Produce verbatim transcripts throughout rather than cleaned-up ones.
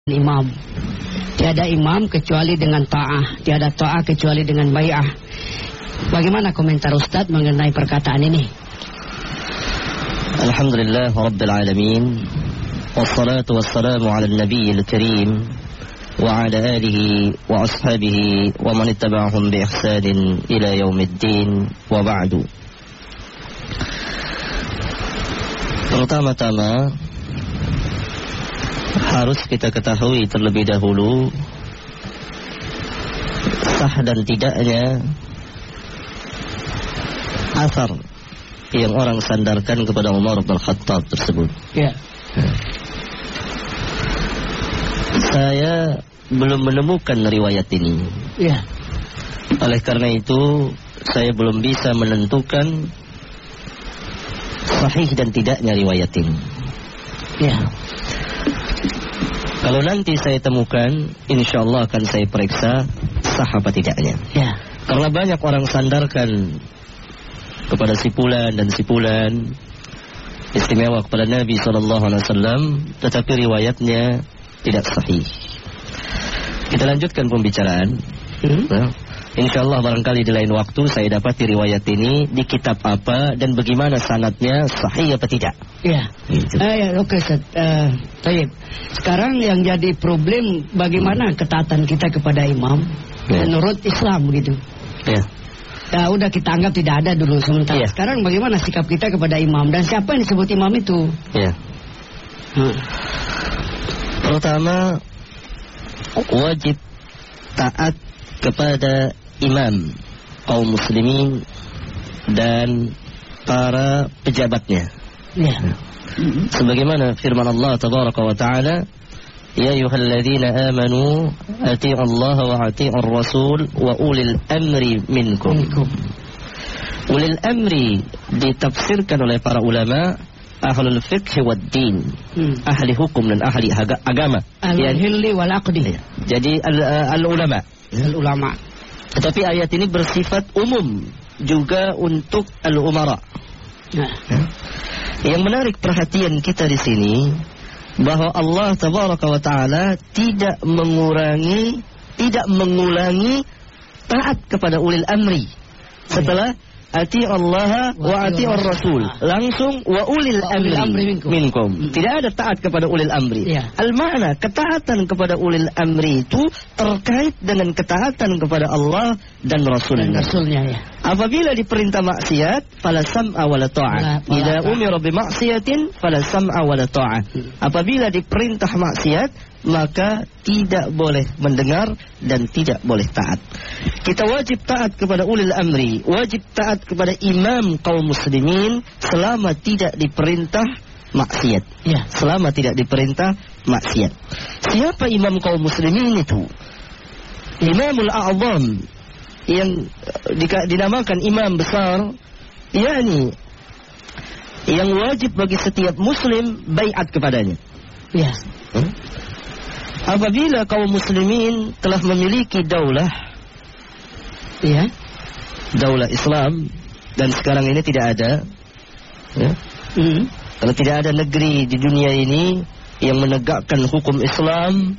imam. Tiada imam kecuali dengan ta'ah, tiada ta'ah kecuali dengan bai'ah. Bagaimana komentar Ustaz mengenai perkataan ini? Alhamdulillah Rabbil Alamin, wassalatu wassalamu ala nabiyil karim wa ala alihi wa ashabihi wa man ittaba'ahum bi ihsanin ila yaumiddin wa ba'du. Pertama-tama harus kita ketahui terlebih dahulu sah dan tidaknya asar yang orang sandarkan kepada Umar bin Khattab tersebut. Ya. Saya belum menemukan riwayat ini. Ya. Oleh karena itu saya belum bisa menentukan sahih dan tidaknya riwayat ini. Ya. Kalau nanti saya temukan, insya Allah akan saya periksa sah apa tidaknya. Ya. Karena banyak orang sandarkan kepada si fulan dan si fulan, istimewa kepada Nabi shallallahu alaihi wasallam, tetapi riwayatnya tidak sahih. Kita lanjutkan pembicaraan. Hmm? Nah, insya Allah barangkali di lain waktu saya dapati riwayat ini di kitab apa dan bagaimana sanadnya, sahih apa tidak. Ya. Gitu. Uh, ya oke, okay, uh, Tayyib. Sekarang yang jadi problem bagaimana ketaatan kita kepada imam ya. Menurut Islam gitu. Ya. Nah, udah kita anggap tidak ada dulu sementara. Ya. Sekarang bagaimana sikap kita kepada imam dan siapa yang disebut imam itu? Ya. Hmm. Pertama, wajib taat kepada imam kaum muslimin dan para pejabatnya. Ya. Sebagaimana firman Allah tabaraka wa taala, ya ayyuhalladzina amanu atii'u Allah wa atii'ur rasul wa ulil amri minkum. minkum. Ulil amri ditafsirkan oleh para ulama ahlul fiqh wad din, hmm. ahli hukum dan ahli agama. Al-hilli wal aqdi. Jadi al-ulama. Al-ulama. Tetapi ayat ini bersifat umum juga untuk al-umara. Nah. Yang menarik perhatian kita di sini bahwa Allah tabaraka wa taala tidak mengurangi, tidak mengulangi taat kepada ulil amri. Setelah ati Allah wa ati ar-rasul, langsung wa ulil amri, amri minkum. minkum. Tidak ada taat kepada ulil amri. Ya. Al-makna ketaatan kepada ulil amri itu terkait dengan ketaatan kepada Allah dan Rasulnya. Dan Rasulnya ya. Apabila diperintah maksiat, fala sam'a wala ta'ah. Idza umira bi maksiatin, fala sam'a wala ta'ah. Apabila diperintah maksiat, maka tidak boleh mendengar dan tidak boleh taat. Kita wajib taat kepada ulil amri, wajib taat kepada imam kaum muslimin selama tidak diperintah maksiat. Ya. Selama tidak diperintah maksiat. Siapa imam kaum muslimin itu? Imamul A'zam yang dinamakan imam besar, yakni yang wajib bagi setiap muslim baiat kepadanya. Ya. Hmm? Apabila kaum muslimin telah memiliki daulah, ya, daulah Islam, dan sekarang ini tidak ada, ya, mm. kalau tidak ada negeri di dunia ini yang menegakkan hukum Islam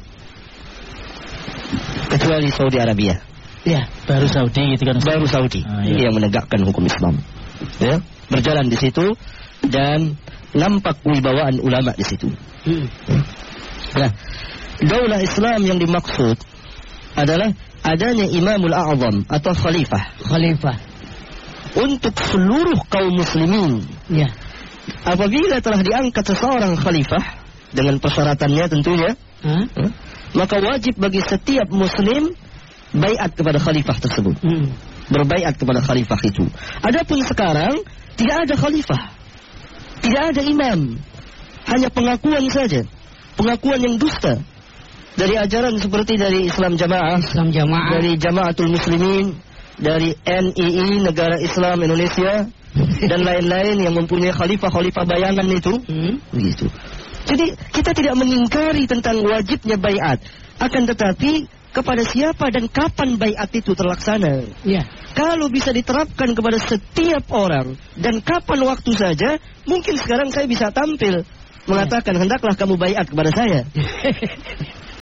kecuali Saudi Arabia. Ya, baru Saudi gitu kan. Baru Saudi ah, ya. yang menegakkan hukum Islam. Ya, berjalan di situ dan nampak wibawaan ulama di situ. Mm. Nah, daulah Islam yang dimaksud adalah adanya Imamul A'zam atau Khalifah. Khalifah untuk seluruh kaum muslimin. Ya. Apabila telah diangkat seseorang khalifah dengan persyaratannya tentunya, huh? eh, maka wajib bagi setiap muslim baiat kepada khalifah tersebut. Hmm. Berbaiat kepada khalifah itu. Adapun sekarang tidak ada khalifah, tidak ada imam, hanya pengakuan saja, pengakuan yang dusta. Dari ajaran seperti dari Islam Jamaah, Islam Jamaah, dari Jamaatul Muslimin, dari N I I, Negara Islam Indonesia, dan lain-lain yang mempunyai khalifah-khalifah bayangan itu, hmm. begitu. Jadi kita tidak mengingkari tentang wajibnya baiat, akan tetapi kepada siapa dan kapan baiat itu terlaksana. Ya. Kalau bisa diterapkan kepada setiap orang dan kapan waktu saja, mungkin sekarang saya bisa tampil mengatakan hendaklah kamu baiat kepada saya.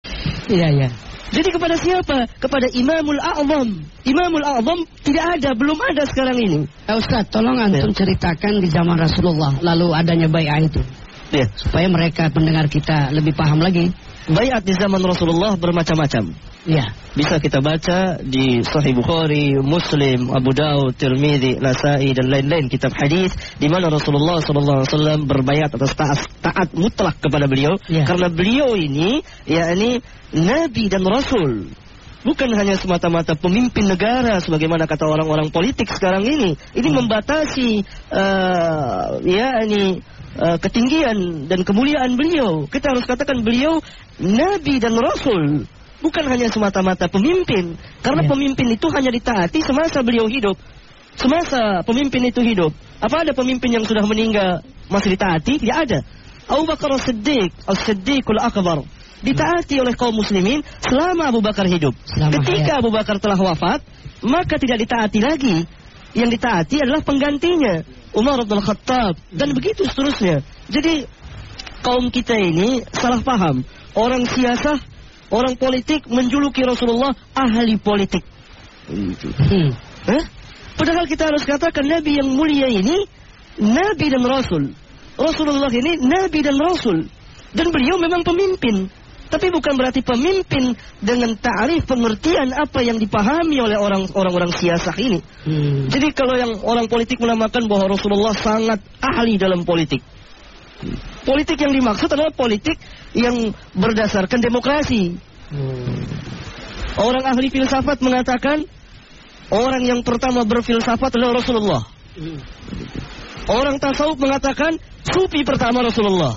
Iya, iya. Jadi kepada siapa? Kepada Imamul A'zam. Imamul A'zam tidak ada, belum ada sekarang ini. Ya, Ustaz, tolong antum ya. ceritakan di zaman Rasulullah lalu adanya bai'ah itu. Ya. Supaya mereka pendengar kita lebih paham lagi. Bai'at di zaman Rasulullah bermacam-macam. Ya. Bisa kita baca di Sahih Bukhari, Muslim, Abu Daud, Tirmidzi, Nasa'i dan lain-lain kitab hadis di mana Rasulullah sallallahu alaihi wasallam berbaiat atas taat, taat mutlak kepada beliau ya. Karena beliau ini yakni nabi dan rasul. Bukan hanya semata-mata pemimpin negara sebagaimana kata orang-orang politik sekarang ini. Ini hmm. membatasi uh, yakni uh, ketinggian dan kemuliaan beliau. Kita harus katakan beliau nabi dan rasul. Bukan hanya semata-mata pemimpin. Karena ya. pemimpin itu hanya ditaati semasa beliau hidup. Semasa pemimpin itu hidup. Apa ada pemimpin yang sudah meninggal masih ditaati? Tidak ada. Abu Bakar As-Siddiq, As-Siddiqul Akbar, ditaati oleh kaum muslimin selama Abu Bakar hidup. Selama Ketika hayat. Abu Bakar telah wafat, maka tidak ditaati lagi. Yang ditaati adalah penggantinya, Umar bin Khattab, dan begitu seterusnya. Jadi kaum kita ini salah paham. Orang siasah, orang politik menjuluki Rasulullah ahli politik. Hmm. Eh? Padahal kita harus katakan Nabi yang mulia ini Nabi dan Rasul. Rasulullah ini Nabi dan Rasul. Dan beliau memang pemimpin. Tapi bukan berarti pemimpin dengan ta'rif pengertian apa yang dipahami oleh orang orang-orang siasah ini. Hmm. Jadi kalau yang orang politik menamakan bahwa Rasulullah sangat ahli dalam politik. Politik yang dimaksud adalah politik yang berdasarkan demokrasi. Hmm. Orang ahli filsafat mengatakan orang yang pertama berfilsafat adalah Rasulullah. Hmm. Orang tasawuf mengatakan sufi pertama Rasulullah.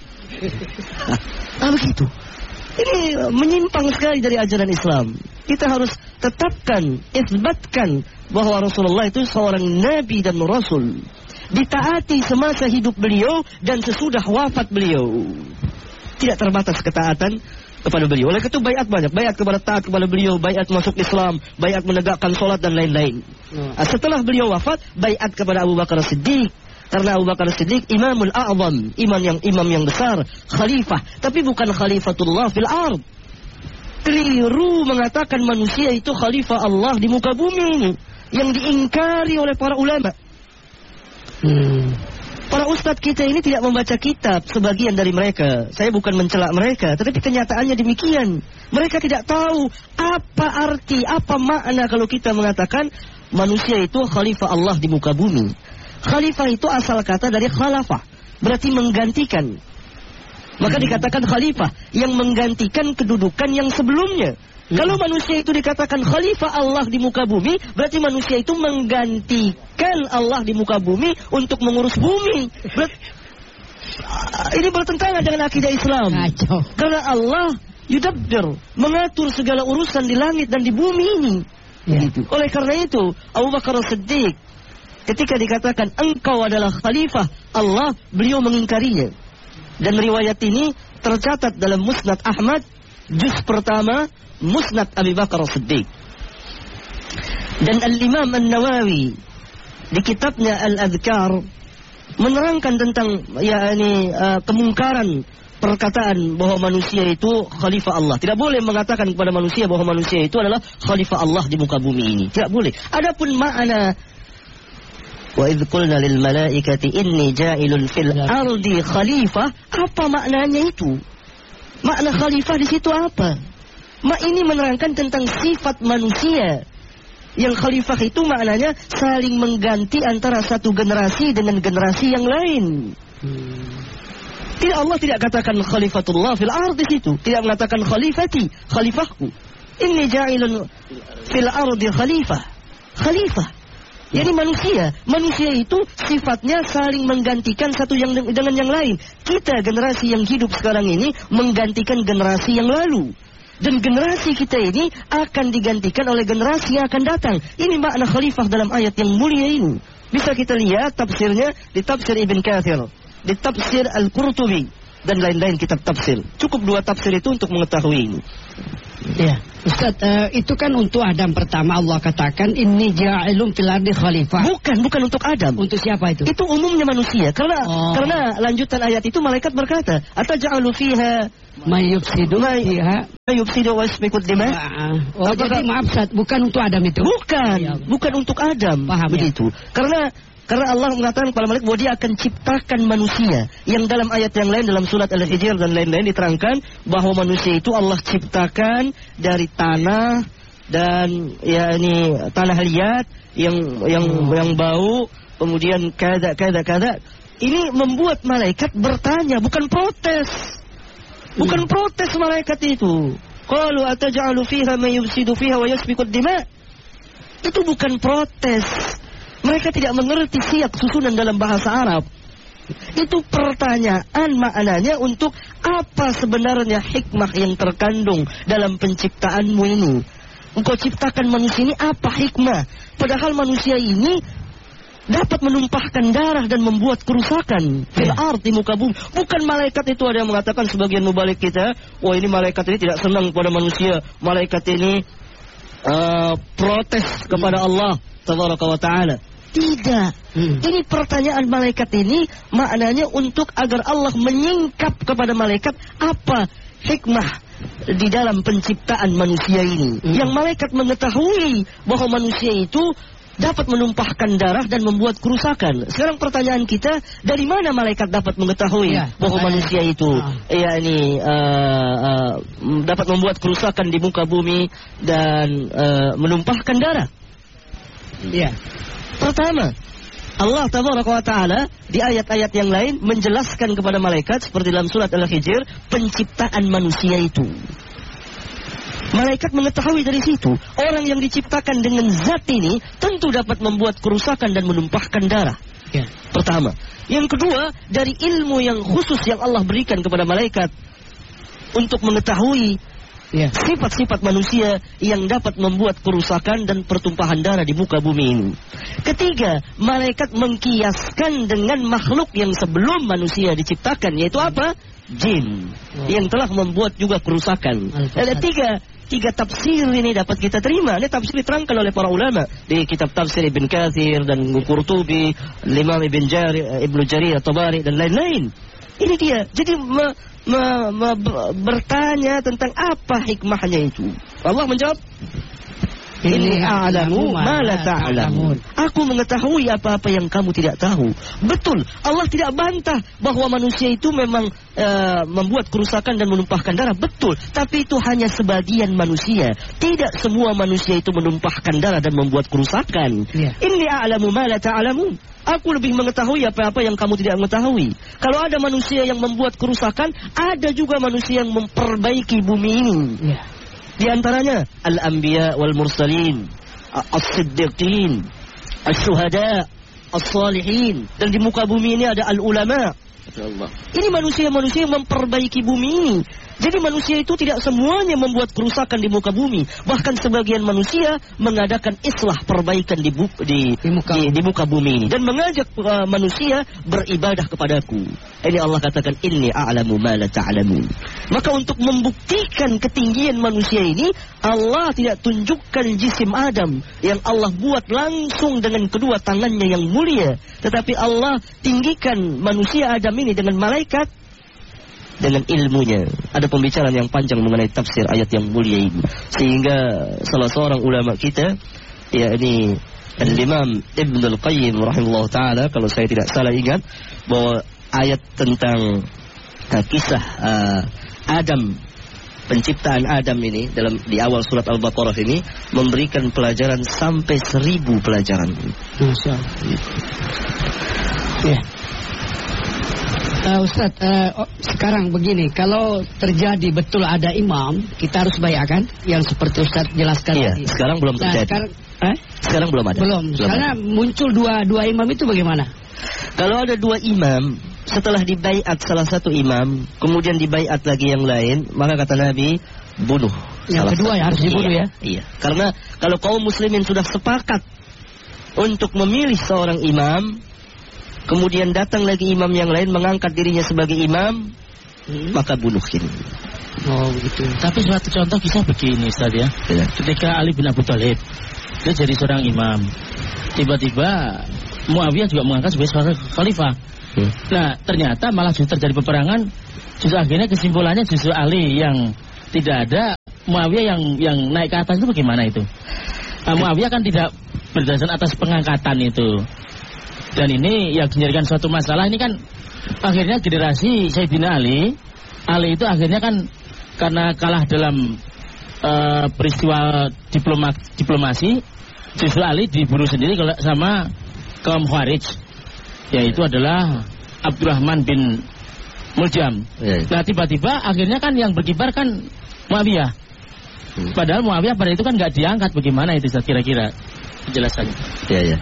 Nah begitu. Ini menyimpang sekali dari ajaran Islam. Kita harus tetapkan, isbatkan bahwa Rasulullah itu seorang nabi dan rasul. Ditaati semasa hidup beliau dan sesudah wafat beliau. Tidak terbatas ketaatan kepada beliau. Oleh itu baiat banyak. Baiat kepada taat kepada beliau, baiat masuk Islam, baiat menegakkan sholat dan lain-lain. Hmm. Setelah beliau wafat, baiat kepada Abu Bakar Siddiq. Karena Abu Bakar Siddiq Imamul A'zam, imam yang imam yang besar, khalifah, tapi bukan khalifatullah fil ard. Keliru mengatakan manusia itu khalifah Allah di muka bumi ini, yang diingkari oleh para ulama. Hmm. Para ustadz kita ini tidak membaca kitab, sebagian dari mereka. Saya bukan mencela mereka, tetapi kenyataannya demikian. Mereka tidak tahu apa arti, apa makna kalau kita mengatakan manusia itu khalifah Allah di muka bumi. Khalifah itu asal kata dari khalafah, berarti menggantikan. Maka hmm. dikatakan khalifah yang menggantikan kedudukan yang sebelumnya. Hmm. Kalau manusia itu dikatakan khalifah Allah di muka bumi, berarti manusia itu menggantikan Allah di muka bumi untuk mengurus bumi. Ber Ini bertentangan dengan akidah Islam. Kacau. Karena Allah yudabbir, mengatur segala urusan di langit dan di bumi ini. Ya. Oleh karena itu, Abu Bakar Siddiq ketika dikatakan engkau adalah khalifah Allah, beliau mengingkarinya. Dan riwayat ini tercatat dalam Musnad Ahmad, juz pertama, Musnad Abi Bakar Siddiq. Dan Al-Imam An-Nawawi di kitabnya Al-Adhkar menerangkan tentang yakni uh, kemungkaran perkataan bahwa manusia itu khalifah Allah. Tidak boleh mengatakan kepada manusia bahwa manusia itu adalah khalifah Allah di muka bumi ini. Tidak boleh. Adapun makna wa idh qulna lil malaikati inni ja'ilun fil ardi khalifah, apa maknanya itu? Makna khalifah di situ apa? Mak ini menerangkan tentang sifat manusia. Yang khalifah itu maknanya saling mengganti antara satu generasi dengan generasi yang lain. Hmm. Tidak, Allah tidak katakan khalifatullah fil ardi di situ. Tidak mengatakan khalifati, khalifahku. Inni ja'ilun fil ardi khalifah. Khalifah. Jadi manusia, manusia itu sifatnya saling menggantikan satu yang dengan yang lain. Kita generasi yang hidup sekarang ini menggantikan generasi yang lalu. Dan generasi kita ini akan digantikan oleh generasi yang akan datang. Ini makna khalifah dalam ayat yang mulia ini. Bisa kita lihat tafsirnya di tafsir Ibn Kathir, di tafsir Al-Qurtubi, dan lain-lain kitab tafsir. Cukup dua tafsir itu untuk mengetahui ini. Ya, Ustaz, uh, itu kan untuk Adam pertama Allah katakan inni ja'ilun fil ardi khalifah. Bukan, bukan untuk Adam. Untuk siapa itu? Itu umumnya manusia. Karena oh. karena lanjutan ayat itu malaikat berkata, "Ataj'alu fiha may yufsidu fiha may yufsidu wa yasfiku dima." Oh, jadi maaf Ustaz, bukan untuk Adam itu. Bukan, ya, bukan untuk Adam. Paham begitu. Ya? Karena Karena Allah mengatakan kepada malaikat bahwa dia akan ciptakan manusia. Yang dalam ayat yang lain dalam surat Al-Hijr dan lain-lain diterangkan bahwa manusia itu Allah ciptakan dari tanah dan ya ini tanah liat yang yang hmm. yang bau, kemudian kada kada kada. Ini membuat malaikat bertanya, bukan protes. Bukan hmm. protes malaikat itu. Qalu ataj'alu fiha may yufsidu fiha wa yasfiku dima. Itu bukan protes. Mereka tidak mengerti siyak susunan dalam bahasa Arab. Itu pertanyaan maknanya untuk apa sebenarnya hikmah yang terkandung dalam penciptaanmu ini. Engkau ciptakan manusia ini apa hikmah? Padahal manusia ini dapat menumpahkan darah dan membuat kerusakan fil ard di muka bumi. Bukan malaikat itu, ada yang mengatakan sebagian mubalik kita, wah ini malaikat ini tidak senang pada manusia. Malaikat ini uh, protes kepada Allah Tabaraka wa Ta'ala. Tidak. Hmm. Ini pertanyaan malaikat ini maknanya untuk agar Allah menyingkap kepada malaikat apa hikmah di dalam penciptaan manusia ini. Hmm. Yang malaikat mengetahui bahwa manusia itu dapat menumpahkan darah dan membuat kerusakan. Sekarang pertanyaan kita, dari mana malaikat dapat mengetahui ya, bahwa manusia itu ah. ya ini uh, uh, dapat membuat kerusakan di muka bumi dan uh, menumpahkan darah? Ya. Pertama, Allah Tabaraka wa Ta'ala di ayat-ayat yang lain menjelaskan kepada malaikat seperti dalam surat Al-Hijr penciptaan manusia itu. Malaikat mengetahui dari situ orang yang diciptakan dengan zat ini tentu dapat membuat kerusakan dan menumpahkan darah. Ya. Pertama. Yang kedua, dari ilmu yang khusus yang Allah berikan kepada malaikat untuk mengetahui ya, sifat-sifat manusia yang dapat membuat kerusakan dan pertumpahan darah di muka bumi ini. Ketiga, malaikat mengkiaskan dengan makhluk yang sebelum manusia diciptakan, yaitu apa? Jin, oh. yang telah membuat juga kerusakan. Ada tiga, tiga tafsir ini dapat kita terima. Ini tafsir diterangkan oleh para ulama di kitab tafsir Ibn Katsir dan Qurtubi, Imam Ibn Jarir, Ibnu Jarir At-Tabari dan lain-lain. Ini dia. Jadi me, me, me, bertanya tentang apa hikmahnya itu. Allah menjawab, Inni a'lamu ma la ta'lamun. Aku mengetahui apa-apa yang kamu tidak tahu. Betul, Allah tidak bantah bahwa manusia itu memang uh, membuat kerusakan dan menumpahkan darah. Betul, tapi itu hanya sebagian manusia. Tidak semua manusia itu menumpahkan darah dan membuat kerusakan. Yeah. Inni a'lamu ma la ta'lamun. Aku lebih mengetahui apa-apa yang kamu tidak mengetahui. Kalau ada manusia yang membuat kerusakan, ada juga manusia yang memperbaiki bumi ini. Yeah. Di antaranya al-anbiya wal mursalin, as-siddiqin, as-syuhada, as-salihin, dan di muka bumi ini ada al-ulama. Ini manusia-manusia yang memperbaiki bumi ini. Jadi manusia itu tidak semuanya membuat kerusakan di muka bumi. Bahkan sebagian manusia mengadakan islah perbaikan di, bu, di, di, muka. Di, di muka bumi ini. Dan mengajak uh, manusia beribadah kepadaku. Ini Allah katakan, Inni a'lamu ma la ta'lamun. Maka untuk membuktikan ketinggian manusia ini, Allah tidak tunjukkan jisim Adam yang Allah buat langsung dengan kedua tangannya yang mulia. Tetapi Allah tinggikan manusia Adam ini dengan malaikat, dengan ilmunya. Ada pembicaraan yang panjang mengenai tafsir ayat yang mulia ini, sehingga salah seorang ulama kita, yakni Al-Imam Ibnul Qayyim rahimahullah ta'ala, kalau saya tidak salah ingat, bahwa ayat tentang uh, kisah uh, Adam, penciptaan Adam ini dalam di awal surat Al-Baqarah ini memberikan pelajaran sampai seribu pelajaran. Masya Allah. Ya. Uh, Ustaz, uh, oh, sekarang begini, kalau terjadi betul ada imam, kita harus bayarkan yang seperti Ustaz jelaskan iya, tadi. Sekarang belum terjadi. Nah, sekarang, eh? sekarang belum ada. Belum. belum Karena ada. Muncul dua dua imam itu bagaimana? Kalau ada dua imam, setelah dibaiat salah satu imam, kemudian dibaiat lagi yang lain, maka kata Nabi, bunuh. Yang kedua ya harus dibunuh iya, ya. Iya. Karena kalau kaum muslimin sudah sepakat untuk memilih seorang imam, kemudian datang lagi imam yang lain mengangkat dirinya sebagai imam, hmm. maka bunuh ini. Oh begitu. Tapi suatu contoh kisah begini Ustaz ya. ya. Ketika Ali bin Abi Thalib dia jadi seorang imam, tiba-tiba Muawiyah juga mengangkat sebagai seorang khalifah. Hmm. Nah ternyata malah justru terjadi peperangan. Justru akhirnya kesimpulannya justru Ali yang tidak ada, Muawiyah yang yang naik ke atas itu bagaimana itu? Nah, Muawiyah kan tidak berdasarkan atas pengangkatan itu. Dan ini yang menjadikan suatu masalah ini kan akhirnya generasi Sayyidina Ali, Ali itu akhirnya kan karena kalah dalam uh, peristiwa diploma, diplomasi, justru Ali dibunuh sendiri sama kaum Khawarij, yaitu adalah Abdurrahman bin Muljam. Ya, ya. Nah tiba-tiba akhirnya kan yang berkibar kan Muawiyah. Hmm. Padahal Muawiyah pada itu kan nggak diangkat. Bagaimana itu kira-kira penjelasannya? Ya ya.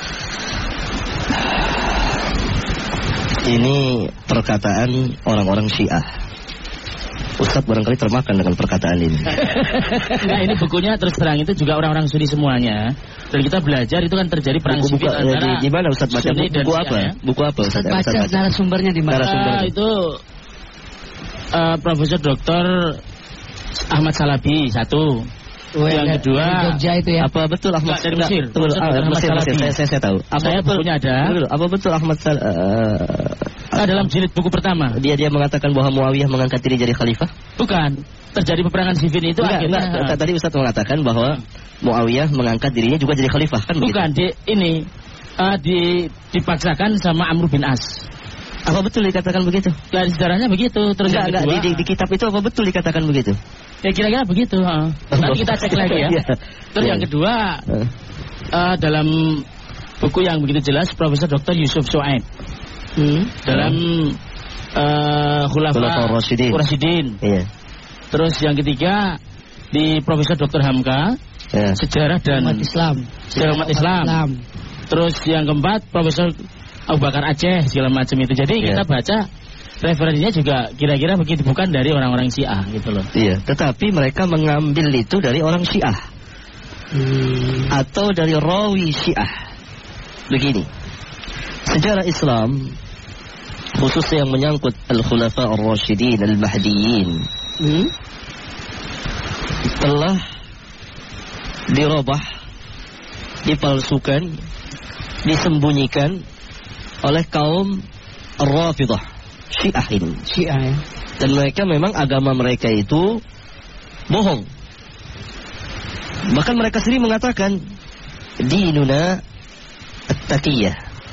Ini perkataan orang-orang Syiah. Ustadz barangkali termakan dengan perkataan ini. Nah ini bukunya terus terang itu juga orang-orang Sunni semuanya. Dan kita belajar itu kan terjadi perang buku, sipil antara di mana Ustadz baca buku, buku apa? Ya? Buku apa Ustadz? Ustadz baca narasumbernya di mana? Uh, itu uh, Profesor Doktor Ahmad Salabi satu. Oh, yang ya, kedua Jogja itu ya. Apa betul Ahmad dari Mesir? Betul, ah, Mesir, Mesir. Saya, saya, saya tahu. Apa saya betul, bukunya ada. Dulu, apa betul Ahmad Sal uh, nah, dalam jilid buku pertama. Dia dia mengatakan bahwa Muawiyah mengangkat diri jadi khalifah? Bukan. Terjadi peperangan Siffin itu enggak, akhirnya. Enggak, tadi Ustaz mengatakan bahwa Muawiyah mengangkat dirinya juga jadi khalifah kan begitu? Bukan, di ini uh, di dipaksakan sama Amr bin As. Apa betul dikatakan begitu? Dari sejarahnya begitu. Terus enggak, enggak, di, di, di kitab itu apa betul dikatakan begitu? Ya kira-kira begitu. Uh. Nanti kita cek lagi ya. Terus yang kedua uh, dalam buku yang begitu jelas Profesor Doktor Yusuf Shoaib hmm. dalam uh, Khulafa Rasyidin. Iya. Terus yang ketiga di Profesor Doktor Hamka yeah. sejarah dan umat Islam. Sejarah umat Islam. Islam. Terus yang keempat Profesor Abu Bakar Aceh segala macam itu. Jadi yeah. kita baca referensinya juga kira-kira begitu, bukan dari orang-orang Syiah gitu loh. Iya, tetapi mereka mengambil itu dari orang Syiah hmm. atau dari rawi Syiah. Begini, sejarah Islam khususnya yang menyangkut Al-Khulafa Ar-Rasyidin Al-Mahdiyin hmm? telah dirubah, dipalsukan, disembunyikan oleh kaum Ar-Rafidah Syiah ini. Syiah ya. Dan mereka memang agama mereka itu bohong. Bahkan mereka sendiri mengatakan dinuna at-taqiyah.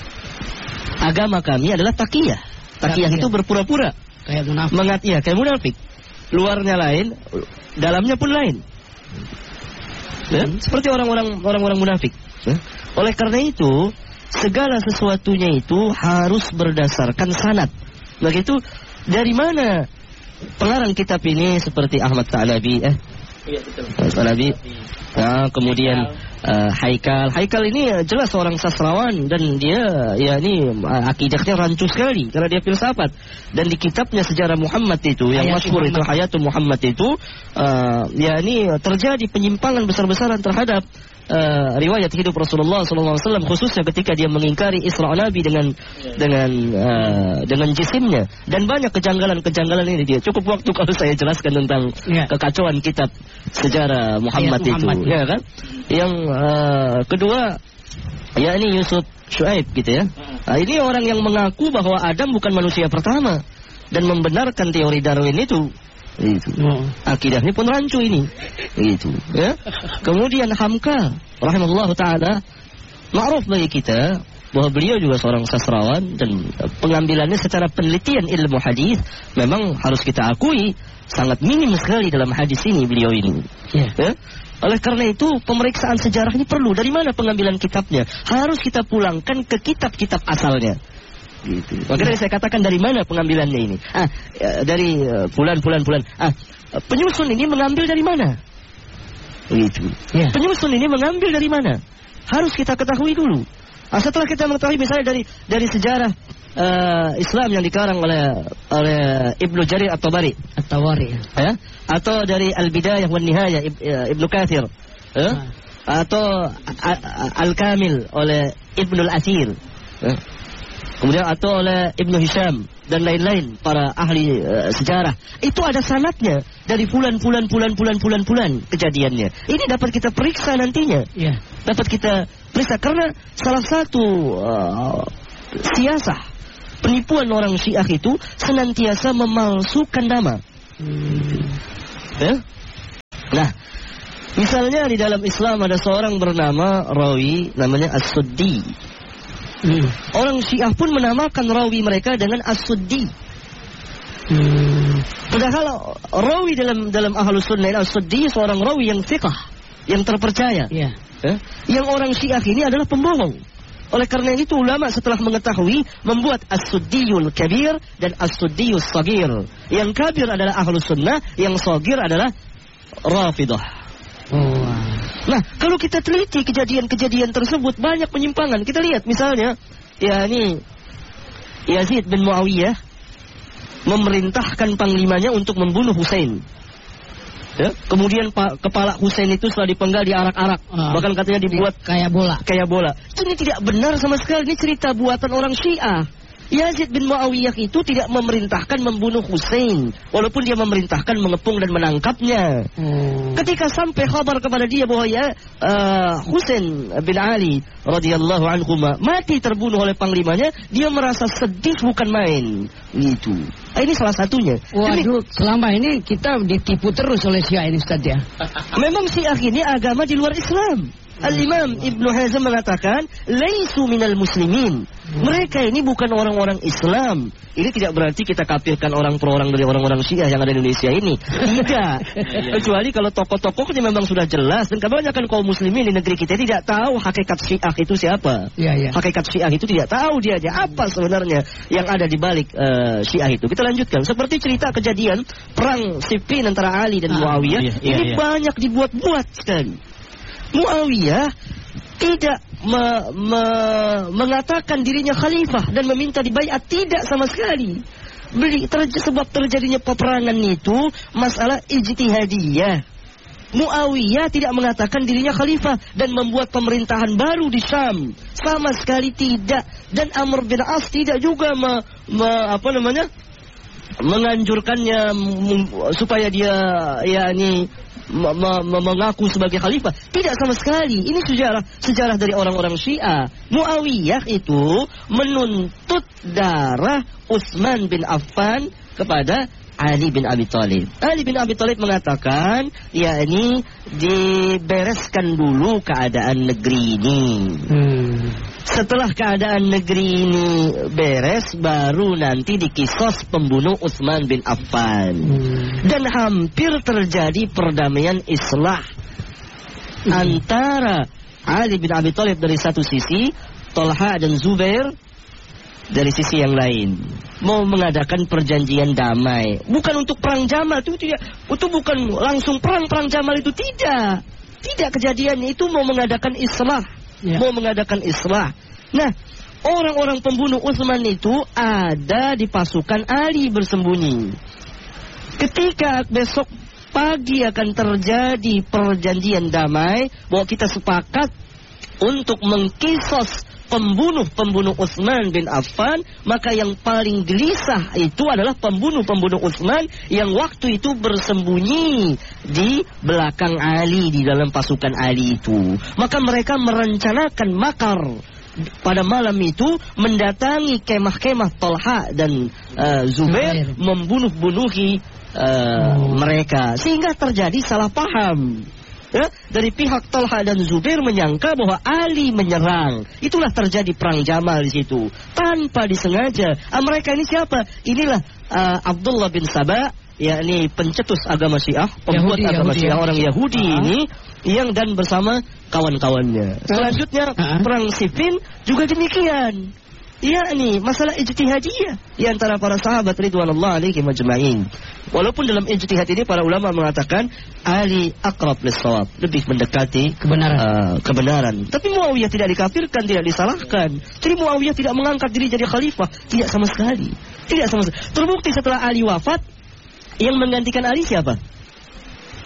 Agama kami adalah taqiyah. Taqiyah itu berpura-pura. Kayak munafik. Mengat, ya, kayak munafik. Luarnya lain, dalamnya pun lain. Ya? Hmm. Seperti orang-orang orang-orang munafik. Ya? Oleh karena itu, segala sesuatunya itu harus berdasarkan sanad. Begitu, dari mana pengarang kitab ini seperti Ahmad Sa'labi, eh? Iya, betul. Sa'labi. Nah, kemudian uh, Haikal. Haikal ini jelas seorang sastrawan dan dia ya ini uh, akidahnya rancu sekali karena dia filsafat. Dan di kitabnya Sejarah Muhammad itu yang masyhur itu Hayatul Muhammad itu uh, ya ini terjadi penyimpangan besar-besaran terhadap Uh, riwayat hidup Rasulullah sallallahu alaihi wasallam, khususnya ketika dia mengingkari Isra Nabi dengan dengan uh, dengan jisimnya, dan banyak kejanggalan-kejanggalan ini. Dia cukup waktu kalau saya jelaskan tentang ya. kekacauan kitab Sejarah Muhammad ya, itu Muhammad. Ya kan. Yang uh, kedua ya ini Yusuf Shoaib gitu ya. Nah, ini orang yang mengaku bahwa Adam bukan manusia pertama dan membenarkan teori Darwin itu. Itu. Oh. Akidahnya pun rancu ini. Itu, ya. Kemudian Hamka rahimahullah taala ma'ruf bagi kita bahwa beliau juga seorang sastrawan dan pengambilannya secara penelitian ilmu hadis memang harus kita akui sangat minim sekali dalam hadis ini beliau ini. Yeah. Ya. Oleh karena itu pemeriksaan sejarah ini perlu. Dari mana pengambilan kitabnya? Harus kita pulangkan ke kitab-kitab asalnya. Gitu. Makanya saya katakan dari mana pengambilannya ini? Ah, dari bulan-bulan-bulan. Uh, ah, penyusun ini mengambil dari mana? Gitu. Yeah. Penyusun ini mengambil dari mana? Harus kita ketahui dulu. Ah, setelah kita mengetahui misalnya dari dari sejarah uh, Islam yang dikarang oleh oleh Ibnu Jarir At-Tabari, At-Tabari, ya, atau dari Al-Bidayah wan Nihayah Ibnu Katsir, ya, ah. atau Al-Kamil oleh Ibnu Al-Athir. Ya. Kemudian atau oleh Ibnu Hisham dan lain-lain para ahli uh, sejarah. Itu ada sanadnya dari bulan-bulan bulan-bulan bulan-bulan kejadiannya. Ini dapat kita periksa nantinya. Yeah. Dapat kita periksa karena salah satu uh, siasah penipuan orang Syiah itu senantiasa memalsukan nama. Hmm. Ya? Nah, misalnya di dalam Islam ada seorang bernama rawi namanya As-Suddi. Hmm. Orang Syiah pun menamakan rawi mereka dengan As-Suddi. Hmm. Padahal rawi dalam dalam Ahlus Sunnah As-Suddi seorang rawi yang thiqah, yang terpercaya. Yeah. Ya? Yang orang Syiah ini adalah pembohong. Oleh karena itu ulama setelah mengetahui membuat As-Suddiyul Kabir dan As-Suddiyus Sagir. Yang kabir adalah Ahlus Sunnah, yang sagir adalah Rafidah. Oh. Nah, kalau kita teliti kejadian-kejadian tersebut banyak penyimpangan. Kita lihat misalnya, ya ini Yazid bin Muawiyah memerintahkan panglimanya untuk membunuh Husain. Ya, kemudian pa, kepala Husain itu setelah dipenggal diarak-arak, uh, bahkan katanya dibuat kayak bola. Kayak bola. Ini tidak benar sama sekali. Ini cerita buatan orang Syiah. Yazid bin Muawiyah itu tidak memerintahkan membunuh Husain, walaupun dia memerintahkan mengepung dan menangkapnya. Hmm. Ketika sampai kabar kepada dia bahwa ya uh, Husain bin Ali radhiyallahu anhu mati terbunuh oleh panglimanya, dia merasa sedih bukan main. Itu. Nah, ini salah satunya. Waduh, Demi, selama ini kita ditipu terus oleh Syiah ini, Ustaz ya. Memang Syiah ini agama di luar Islam. Al-Imam Ibnu Hazm mengatakan, "Laisu minal muslimin." Mereka ini bukan orang-orang Islam. Ini tidak berarti kita kafirkan orang per orang dari orang-orang Syiah yang ada di Indonesia ini. Tidak. Kecuali kalau tokoh-tokohnya memang sudah jelas, dan kebanyakan kaum muslimin di negeri kita tidak tahu hakikat Syiah itu siapa. Ya, ya. Hakikat Syiah itu tidak tahu dia aja apa sebenarnya yang ada di balik uh, Syiah itu. Kita lanjutkan. Seperti cerita kejadian perang Siffin antara Ali dan Muawiyah, ah, iya, iya, ini iya. banyak dibuat-buat sekali. Muawiyah tidak me, me, mengatakan dirinya khalifah dan meminta dibaiat, tidak sama sekali. Beli, terj sebab terjadinya peperangan itu masalah ijtihadiyah. Muawiyah tidak mengatakan dirinya khalifah dan membuat pemerintahan baru di Syam, sama sekali tidak. Dan Amr bin As tidak juga me, me, apa namanya menganjurkannya supaya dia yakni Me me mengaku sebagai khalifah. Tidak sama sekali. Ini sejarah sejarah dari orang-orang Syiah. Muawiyah itu menuntut darah Utsman bin Affan kepada Ali bin Abi Thalib. Ali bin Abi Thalib mengatakan, yakni dibereskan dulu keadaan negeri ini. Hmm. Setelah keadaan negeri ini beres, baru nanti dikisos pembunuh Utsman bin Affan. Hmm. Dan hampir terjadi perdamaian islah hmm. antara Ali bin Abi Thalib dari satu sisi, Tolha dan Zubair dari sisi yang lain, mau mengadakan perjanjian damai. Bukan untuk perang Jamal, itu tidak, itu bukan langsung perang perang Jamal itu tidak, tidak kejadiannya itu mau mengadakan islah, ya. mau mengadakan islah. Nah, orang-orang pembunuh Utsman itu ada di pasukan Ali bersembunyi. Ketika besok pagi akan terjadi perjanjian damai, bahwa kita sepakat untuk mengkisos pembunuh-pembunuh Utsman bin Affan, maka yang paling gelisah itu adalah pembunuh-pembunuh Utsman yang waktu itu bersembunyi di belakang Ali, di dalam pasukan Ali itu. Maka mereka merencanakan makar pada malam itu, mendatangi kemah-kemah Tolha dan uh, Zubair, membunuh-bunuhi uh, oh. mereka, sehingga terjadi salah paham. Ya, dari pihak Tolha dan Zubair menyangka bahwa Ali menyerang. Itulah terjadi perang Jamal di situ, tanpa disengaja. Ah, mereka ini siapa? Inilah uh, Abdullah bin Saba, yakni pencetus agama Syiah, pembuat Yahudi, agama Yahudi, Syiah, orang Yahudi uh-huh. ini, yang dan bersama kawan-kawannya. Selanjutnya uh-huh. perang Siffin juga demikian. Yakni masalah ijtihadiyah di antara para sahabat ridwanullah alaihim ajma'in. Walaupun dalam ijtihad ini para ulama mengatakan Ali aqrab lis-shawab, lebih mendekati kebenaran. Uh, kebenaran. Tapi Muawiyah tidak dikafirkan, tidak disalahkan. Jadi Muawiyah tidak mengangkat diri jadi khalifah, tidak sama sekali. Tidak sama sekali. Terbukti setelah Ali wafat, yang menggantikan Ali siapa?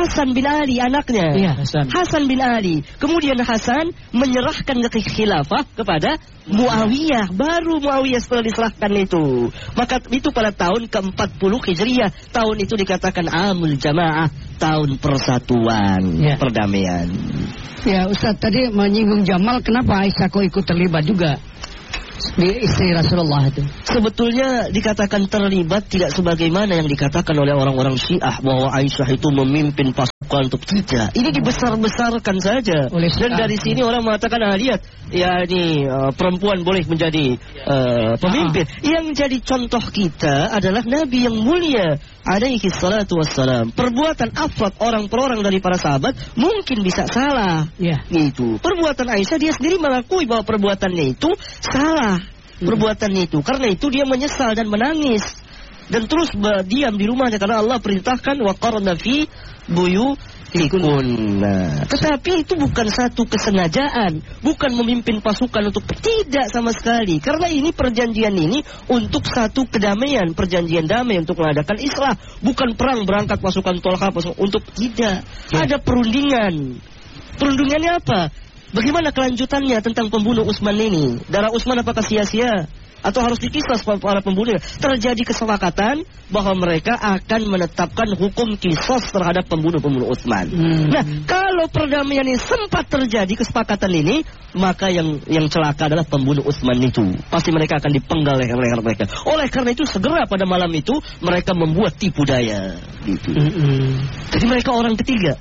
Hasan bin Ali anaknya. Iya, Hasan. Hasan bin Ali. Kemudian Hasan menyerahkan ke khilafah kepada Muawiyah. Baru Muawiyah setelah diserahkan itu. Maka itu pada tahun ke empat puluh Hijriah. Tahun itu dikatakan Amul Jamaah, tahun persatuan, Ya. perdamaian. Ya, Ustaz tadi menyinggung Jamal, kenapa Aisyah kok ikut terlibat juga di istri Rasulullah itu? Sebetulnya dikatakan terlibat tidak sebagaimana yang dikatakan oleh orang-orang Syiah bahwa Aisyah itu memimpin pasukan untuk kita. Ini dibesar-besarkan saja. Oleh Dan Syiah. dari sini orang mengatakan, ah lihat, ya ini uh, perempuan boleh menjadi uh, pemimpin. Yang jadi contoh kita adalah Nabi yang mulia alaihi salatu wassalam. Perbuatan afrad orang per orang dari para sahabat mungkin bisa salah. Ya. Gitu. Perbuatan Aisyah dia sendiri mengakui bahwa perbuatannya itu salah. Perbuatan itu. Karena itu dia menyesal dan menangis. Dan terus berdiam di rumahnya karena Allah perintahkan waqarna fi buyutikunna. Nah, tetapi itu bukan satu kesengajaan, bukan memimpin pasukan untuk tidak sama sekali. Karena ini perjanjian ini untuk satu kedamaian, perjanjian damai untuk mengadakan islah, bukan perang berangkat pasukan Tolha pasukan untuk tidak. Ya. Ada perundingan. Perundingannya apa? Bagaimana kelanjutannya tentang pembunuh Utsman ini? Darah Utsman apakah sia-sia? Atau harus dikisas para pembunuh? Terjadi kesepakatan bahwa mereka akan menetapkan hukum kisos terhadap pembunuh-pembunuh Utsman. Hmm. Nah, kalau perdamaian ini sempat terjadi kesepakatan ini, maka yang yang celaka adalah pembunuh Utsman itu. Pasti mereka akan dipenggal leher-leher mereka. Oleh karena itu segera pada malam itu mereka membuat tipu daya. Gitu. Mm-mm. Jadi mereka orang ketiga.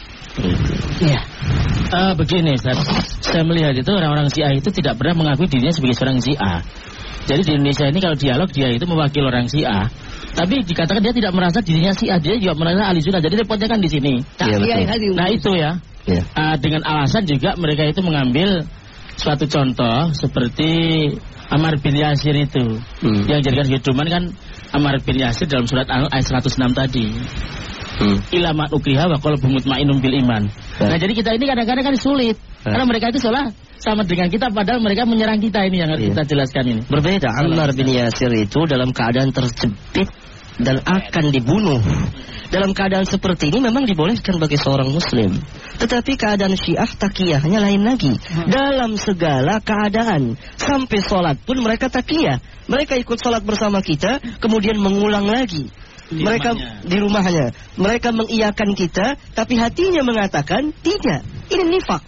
Ya. Uh, begini, Ustaz. Saya melihat itu orang-orang Syiah itu tidak pernah mengakui dirinya sebagai seorang Syiah. Jadi di Indonesia ini kalau dialog dia itu mewakili orang Syiah. Tapi dikatakan dia tidak merasa dirinya Syiah, dia juga merasa ahli sunnah. Jadi repotnya kan di sini. Iya, betul. Iya, Nah itu ya. Ya. Uh, dengan alasan juga mereka itu mengambil suatu contoh seperti Ammar bin Yasir itu. Hmm. Yang jadikan hiduman kan Ammar bin Yasir dalam surat An ayat seratus enam tadi. Hmm. Ilamat ukriha wa qalbu mutmainnun bil iman. Ya. Nah, jadi kita ini kadang-kadang kan sulit. Ya. Karena mereka itu seolah sama dengan kita padahal mereka menyerang kita, ini yang harus Ya. kita jelaskan ini. Berbeda. Ammar bin Yasir itu dalam keadaan terjepit dan akan dibunuh. Dalam keadaan seperti ini memang dibolehkan bagi seorang muslim. Tetapi keadaan Syiah takiyahnya lain lagi. Dalam segala keadaan, sampai sholat pun mereka takiyah. Mereka ikut sholat bersama kita, kemudian mengulang lagi. Di Mereka rumahnya. di rumahnya. Mereka mengiyakan kita, tapi hatinya mengatakan tidak. Ini nifak.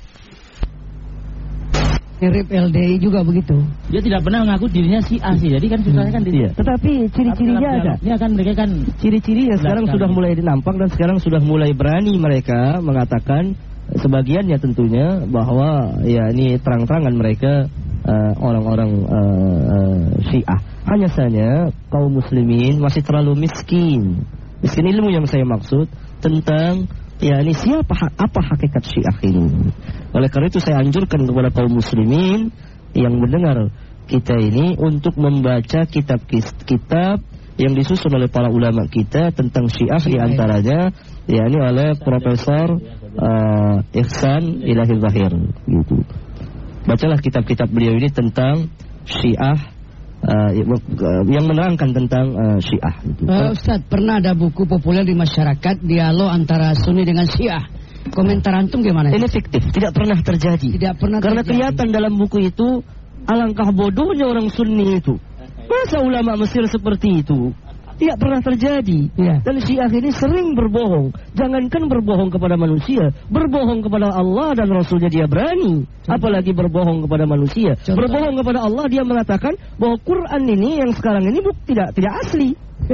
Mirip L D I juga begitu. Dia tidak pernah mengaku dirinya Syiah sih. Jadi kan susahnya kan di Iya. Tetapi ciri-cirinya ada. Ya kan mereka kan Ciri-cirinya sekarang Belakang. sudah mulai nampak dan sekarang sudah mulai berani mereka mengatakan, sebagiannya tentunya, bahwa ya ini terang-terangan mereka uh, orang-orang uh, uh, Syiah. Hanya saja kaum muslimin masih terlalu miskin. Miskin ilmu yang saya maksud tentang ya ini siapa apa hakikat Syiah ini. Oleh karena itu saya anjurkan kepada kaum muslimin yang mendengar kita ini untuk membaca kitab-kitab yang disusun oleh para ulama kita tentang Syiah, di antaranya ya ini oleh Profesor uh, Ihsan Ilahi Zahir gitu. Bacalah kitab-kitab beliau ini tentang Syiah, uh, yang menerangkan tentang uh, Syiah gitu. Uh, Ustaz, pernah ada buku populer di masyarakat dialog antara Sunni dengan Syiah. Komentar antum gimana? Ini fiktif, tidak pernah terjadi. Tidak pernah Karena terjadi. kelihatan dalam buku itu alangkah bodohnya orang Sunni itu. Masa ulama Mesir seperti itu? Tidak pernah terjadi. Ya. Dan Syiah ini sering berbohong. Jangankan berbohong kepada manusia, berbohong kepada Allah dan Rasulnya dia berani. Apalagi berbohong kepada manusia. Contoh. Berbohong kepada Allah, dia mengatakan bahwa Quran ini yang sekarang ini buk, tidak tidak asli.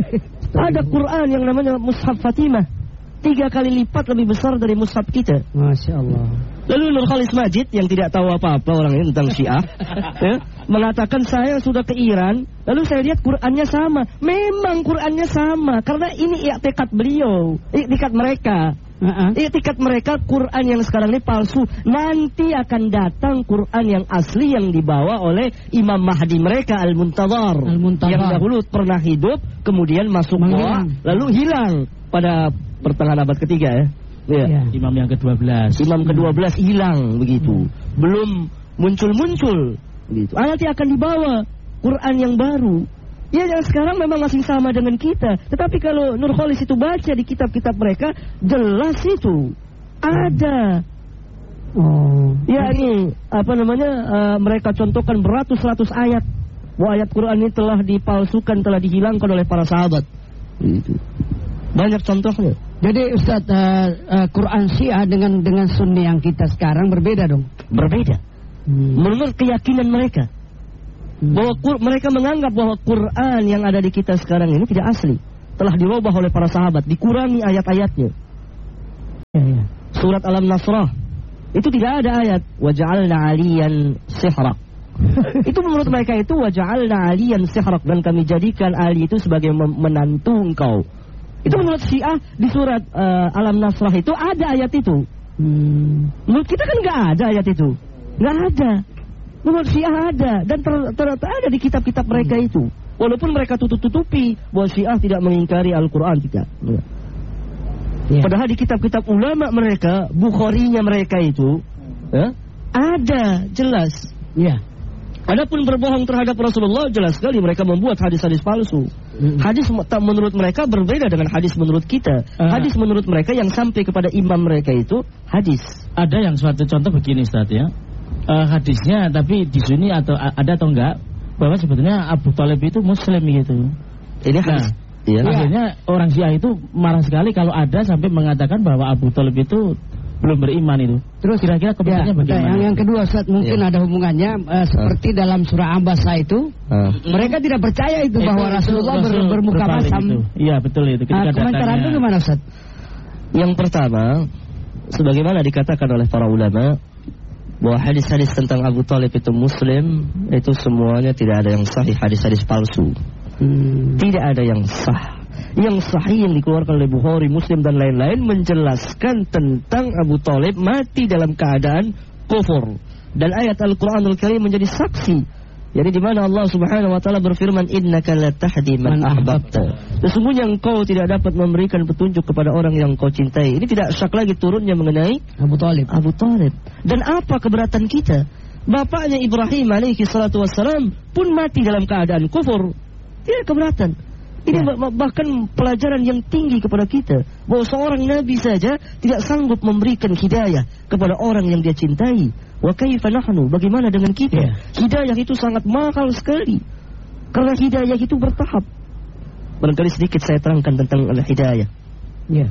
Ada Quran yang namanya Mushaf Fatimah, tiga kali lipat lebih besar dari mushaf kita. Masya Allah. Lalu Nur Khalis Majid yang tidak tahu apa-apa orang ini tentang Syiah ya, mengatakan saya sudah ke Iran, lalu saya lihat Qurannya sama. Memang Qurannya sama, karena ini i'tikad beliau, i'tikad mereka. Uh-uh. I'tikad mereka Quran yang sekarang ini palsu. Nanti akan datang Quran yang asli yang dibawa oleh Imam Mahdi mereka, Al-Muntadhar, Al-Muntadhar. yang dahulu pernah hidup kemudian masuk goa Menghilang. lalu hilang pada pertengahan abad ketiga ya. Ya. Ya. imam yang kedua belas. Imam kedua belas hilang begitu, belum muncul-muncul begitu. Ah, nanti akan dibawa Quran yang baru. Ya, yang sekarang memang masih sama dengan kita. Tetapi kalau Nurholis itu baca di kitab-kitab mereka, jelas itu ada. Oh. Ya, ini apa namanya? Uh, mereka contohkan beratus-ratus ayat. Bahwa ayat Quran ini telah dipalsukan, telah dihilangkan oleh para sahabat. Itu banyak contohnya. Jadi Ustaz, uh, uh, Quran Syiah dengan dengan Sunni yang kita sekarang berbeda dong. Berbeda. Hmm. Menurut keyakinan mereka. Bahwa mereka menganggap bahwa Quran yang ada di kita sekarang ini tidak asli, telah dirubah oleh para sahabat, dikurangi ayat-ayatnya. Ya, ya. Surat Al-Nasrah itu tidak ada ayat waja'alna 'aliyan sihrak. Itu menurut mereka itu waja'alna 'aliyan sihrak, dan kami jadikan Ali itu sebagai menantu engkau. Itu menurut Syiah di surat uh, Al-Nasrah itu ada ayat itu. Hmm. Menurut kita kan nggak ada ayat itu, nggak ada. Menurut Syiah ada, dan ternyata ada di kitab-kitab mereka itu. Walaupun mereka tutup-tutupi bahwa Syiah tidak mengingkari Al-Quran, tidak. Ya. Padahal di kitab-kitab ulama mereka, Bukharinya mereka itu, ya, ada jelas. Ya. Adapun berbohong terhadap Rasulullah, jelas sekali mereka membuat hadis-hadis palsu. Hmm. Hadis menurut mereka berbeda dengan hadis menurut kita. Uh. Hadis menurut mereka yang sampai kepada imam mereka itu hadis. Ada yang suatu contoh begini, Ustaz, ya. Uh, hadisnya, tapi di sini atau ada atau enggak bahwa sebetulnya Abu Thalib itu Muslim gitu. Ini hadis. Nah, iya. Akhirnya orang Syiah itu marah sekali kalau ada sampai mengatakan bahwa Abu Thalib itu belum beriman itu. Terus kira-kira komentarnya ya, bagaimana? Yang, yang kedua, Ustaz, mungkin ya. ada hubungannya uh, seperti uh. dalam surah Abasa itu. Uh. Mereka tidak percaya itu eh, bahwa itu, Rasulullah Rasul ber, bermuka masam. Iya, betul itu. Uh, komentar Anda gimana, Ustaz? Yang pertama, sebagaimana dikatakan oleh para ulama, bahwa hadis-hadis tentang Abu Thalib itu Muslim, itu semuanya tidak ada yang sahih, hadis-hadis palsu. Hmm. Tidak ada yang sah. Yang sahih yang dikeluarkan oleh Bukhari, Muslim dan lain-lain menjelaskan tentang Abu Thalib mati dalam keadaan kufur. Dan ayat Al-Quranul Karim menjadi saksi. Jadi di mana Allah Subhanahu wa taala berfirman, innaka la tahdi man ahbabta. Sesungguhnya engkau tidak dapat memberikan petunjuk kepada orang yang kau cintai. Ini tidak syak lagi turunnya mengenai Abu Thalib. Abu Thalib. Dan apa keberatan kita? Bapaknya Ibrahim alaihi salatu wassalam pun mati dalam keadaan kufur. Tidak keberatan. Ini ya. bahkan pelajaran yang tinggi kepada kita, bahwa seorang nabi saja tidak sanggup memberikan hidayah kepada orang yang dia cintai. Wa kaifa nahnu, bagaimana dengan kita? Ya. Hidayah itu sangat mahal sekali, karena hidayah itu bertahap. Barangkali sedikit saya terangkan tentang al-hidayah. Ya.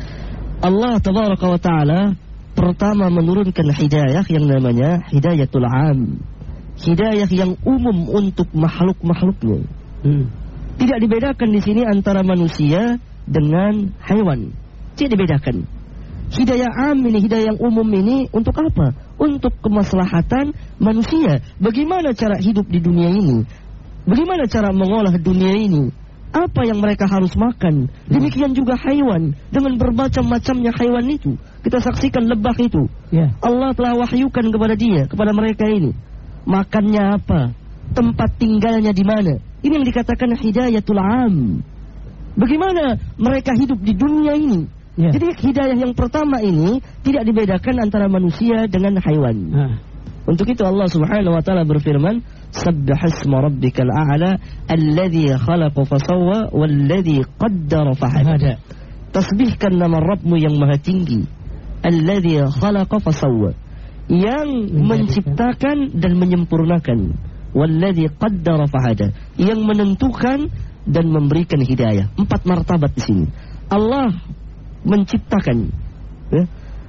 Allah tabaraka wa ta'ala pertama menurunkan hidayah yang namanya hidayatul am, hidayah yang umum untuk makhluk-makhluknya. Hmm. Tidak dibedakan di sini antara manusia dengan hewan. Tidak dibedakan. Hidayah am ini, hidayah yang umum ini untuk apa? Untuk kemaslahatan manusia. Bagaimana cara hidup di dunia ini? Bagaimana cara mengolah dunia ini? Apa yang mereka harus makan? Demikian juga hewan, dengan bermacam-macamnya hewan itu. Kita saksikan lebah itu. Yeah. Allah telah wahyukan kepada dia, kepada mereka ini. Makannya apa? Tempat tinggalnya di mana? Ini yang dikatakan hidayatul am. Bagaimana mereka hidup di dunia ini? Yeah. Jadi hidayah yang pertama ini tidak dibedakan antara manusia dengan hewan. Uh. Untuk itu Allah Subhanahu wa taala berfirman, "Sabbihisma rabbikal a'la alladzi khalaqa fasawwa walladzi qaddara fahada." Tasbihkan nama Rabbmu yang maha tinggi, alladzi khalaqa fasawwa, yang menciptakan dan menyempurnakan, walladzi qaddara fahada, yang menentukan dan memberikan hidayah. Empat martabat di sini. Allah menciptakan, ya.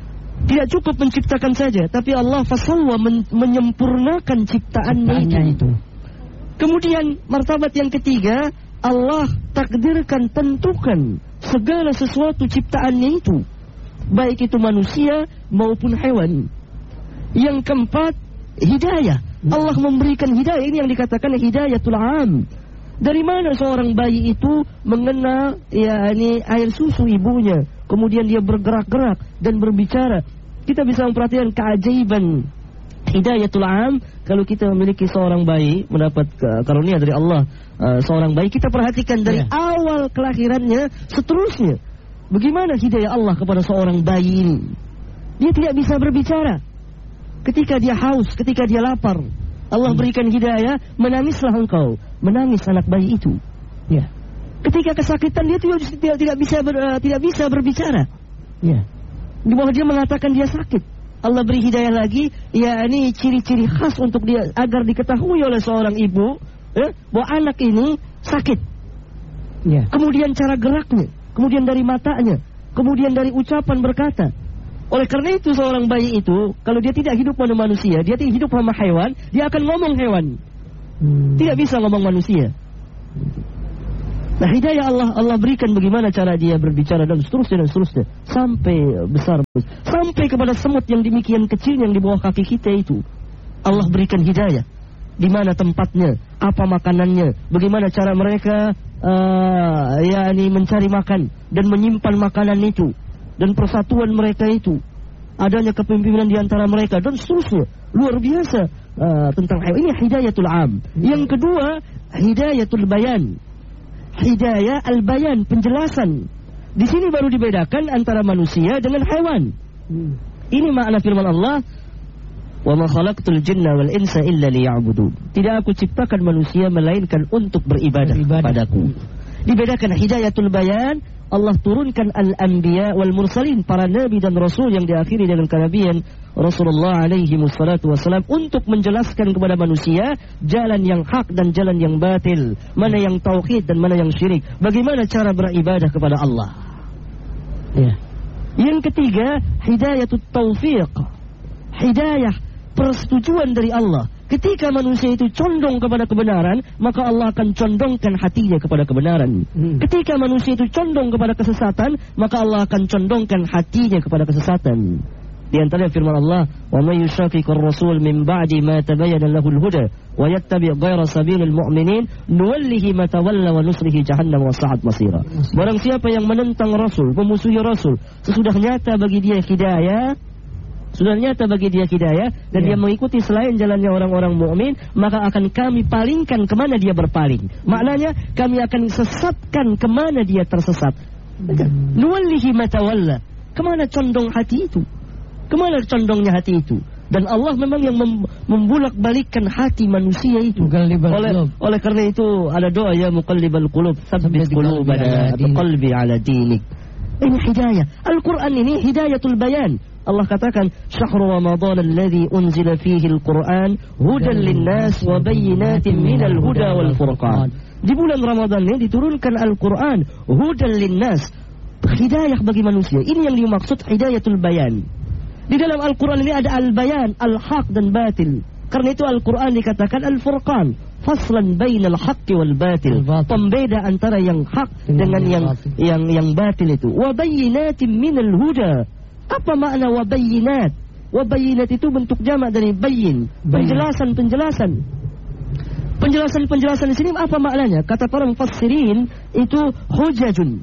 Tidak cukup menciptakan saja, tapi Allah fasawwa, men menyempurnakan ciptaannya itu. itu. Kemudian martabat yang ketiga, Allah takdirkan, tentukan segala sesuatu ciptaannya itu, baik itu manusia maupun hewan. Yang keempat, hidayah. Allah memberikan hidayah. Ini yang dikatakan hidayatul am. Dari mana seorang bayi itu mengenal ya ini air susu ibunya, kemudian dia bergerak-gerak dan berbicara. Kita bisa memperhatikan keajaiban hidayatul am kalau kita memiliki seorang bayi, mendapat karunia dari Allah, uh, seorang bayi, kita perhatikan dari ya. awal kelahirannya seterusnya. Bagaimana hidayah Allah kepada seorang bayi ini? Dia tidak bisa berbicara. Ketika dia haus, ketika dia lapar, Allah hmm. berikan hidayah, menangislah engkau, menangis anak bayi itu. Ya. Ketika kesakitan dia tidak tidak bisa ber, uh, tidak bisa berbicara. Ya. Di bawah dia mengatakan dia sakit. Allah beri hidayah lagi, ya ini ciri-ciri khas untuk dia agar diketahui oleh seorang ibu, ya, bahwa anak ini sakit. Ya. Kemudian cara geraknya, kemudian dari matanya, kemudian dari ucapan berkata. Oleh karena itu seorang bayi itu, kalau dia tidak hidup pada manusia, dia tidak hidup sama hewan, dia akan ngomong hewan. Hmm. Tidak bisa ngomong manusia. Nah, hidayah Allah Allah berikan bagaimana cara dia berbicara dan seterusnya dan seterusnya sampai besar, sampai kepada semut yang demikian kecil yang di bawah kaki kita itu. Allah berikan hidayah. Di mana tempatnya, apa makanannya, bagaimana cara mereka uh, yakni mencari makan dan menyimpan makanan itu. Dan persatuan mereka itu, adanya kepemimpinan di antara mereka dan seterusnya, luar biasa uh, tentang ini hidayatul am. Yang kedua, hidayatul bayan, hidayah al bayan, penjelasan. Di sini baru dibedakan antara manusia dengan hewan. Ini makna firman Allah, wa ma khalaqtul jinna wal insa illa liya'budun. Tidak aku ciptakan manusia melainkan untuk beribadah, beribadah. Padaku. Dibedakan hidayatul bayan, Allah turunkan al-anbiya wal mursalin, para nabi dan rasul yang diakhiri dengan kenabian Rasulullah alaihi wassalatu wassalam, untuk menjelaskan kepada manusia jalan yang hak dan jalan yang batil, mana yang tauhid dan mana yang syirik, bagaimana cara beribadah kepada Allah. Ya. Yang ketiga, hidayatut taufiq, hidayah persetujuan dari Allah. Ketika manusia itu condong kepada kebenaran, maka Allah akan condongkan hatinya kepada kebenaran. Hmm. Ketika manusia itu condong kepada kesesatan, maka Allah akan condongkan hatinya kepada kesesatan. Di antara firman Allah, "Wa may yushaqiqir rasul min ba'di ma tabayyana lahul huda wa yattabi' ghayra sabilil mu'minin nuwallihi ma tawalla wa nuslihi jahannam wa sa'at masira." Barang siapa yang menentang Rasul, memusuhi Rasul, sesudah nyata bagi dia hidayah, sudah nyata bagi dia hidayah dan ya. Dia mengikuti selain jalannya orang-orang mukmin, maka akan kami palingkan kemana dia berpaling. Maknanya kami akan sesatkan kemana dia tersesat. Hmm. Nuwallihi ma tawalla, kemana condong hati itu, kemana condongnya hati itu. Dan Allah memang yang mem membulak-balikkan hati manusia itu. Oleh, oleh karena itu ada doa, ya muqallibal qulub tsabbit qulubana biqalbi ala dinik. Ini hidayah. Al-Quran ini hidayatul bayan. Allah katakan, "Syahrul Ramadan alladzi unzila fihi al-Qur'an hudan lin-nas wa bayyinatin minal huda wal furqan." Di bulan Ramadan ini diturunkan Al-Qur'an hudan lin-nas, hidayah bagi manusia. Ini yang dimaksud hidayatul bayan. Di dalam Al-Qur'an ini ada al-bayan, al-haq dan batil. Karena itu Al-Qur'an dikatakan al-furqan, faslan bainal haqqi wal batil, pembeda antara yang hak dengan yang yang yang batil itu. Wa bayyinatin minal huda. Apa makna wabayinat? Wabayinat itu bentuk jamak dari bayin, penjelasan-penjelasan. Penjelasan-penjelasan di sini apa maknanya? Kata para mufassirin itu hujjajun,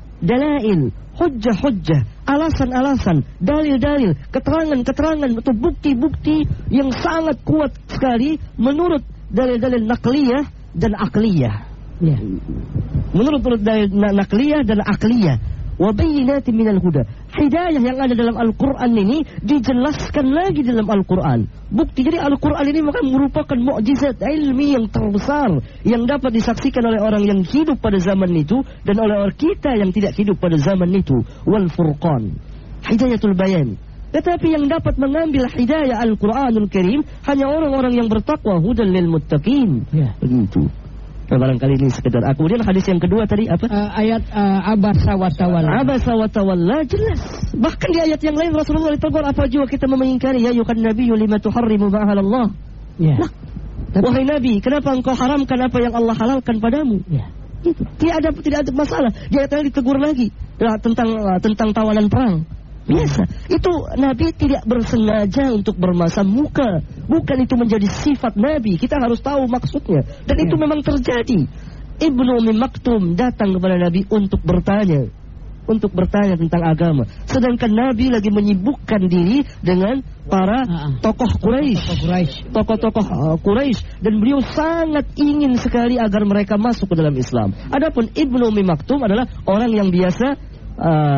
dalail, hujjah-hujjah, alasan-alasan, dalil-dalil, keterangan-keterangan atau bukti-bukti yang sangat kuat sekali menurut dalil-dalil naqliyah dan akliyah. Ya. Menurut dalil naqliyah dan akliyah. Wabayinatin minal huda. Hidayah yang ada dalam Al-Quran ini dijelaskan lagi dalam Al-Quran. Bukti, jadi Al-Quran ini merupakan mukjizat ilmi yang terbesar yang dapat disaksikan oleh orang yang hidup pada zaman itu dan oleh orang kita yang tidak hidup pada zaman itu. Wal furqan, hidayatul bayan. Tetapi yang dapat mengambil hidayah Al-Quranul Karim hanya orang-orang yang bertakwa, hudan lil muttaqin. Ya. Begitu. Nah, barangkali ini sekedar aku. Kemudian hadis yang kedua tadi apa? Uh, ayat uh, abasa wa tawalla. Abasa wa tawalla jelas. Bahkan di ayat yang lain Rasulullah ditegur, apa juga kita mengingkari, ya yukan nabiyyu lima tuharrimu ma'ahalallah. Ya. Nah, wahai Nabi, kenapa engkau haramkan apa yang Allah halalkan padamu? Ya. Itu. Tidak ada tidak ada masalah. Dia tadi ditegur lagi nah, tentang uh, tentang tawanan perang. Biasa. Itu Nabi tidak bersengaja untuk bermasam muka. Bukan itu menjadi sifat Nabi. Kita harus tahu maksudnya. Dan ya. Itu memang terjadi. Ibnu Ummi Maktum datang kepada Nabi untuk bertanya. Untuk bertanya tentang agama. Sedangkan Nabi lagi menyibukkan diri dengan para tokoh Quraisy. Tokoh-tokoh uh, Quraisy. Dan beliau sangat ingin sekali agar mereka masuk ke dalam Islam. Adapun Ibnu Ummi Maktum adalah orang yang biasa Uh,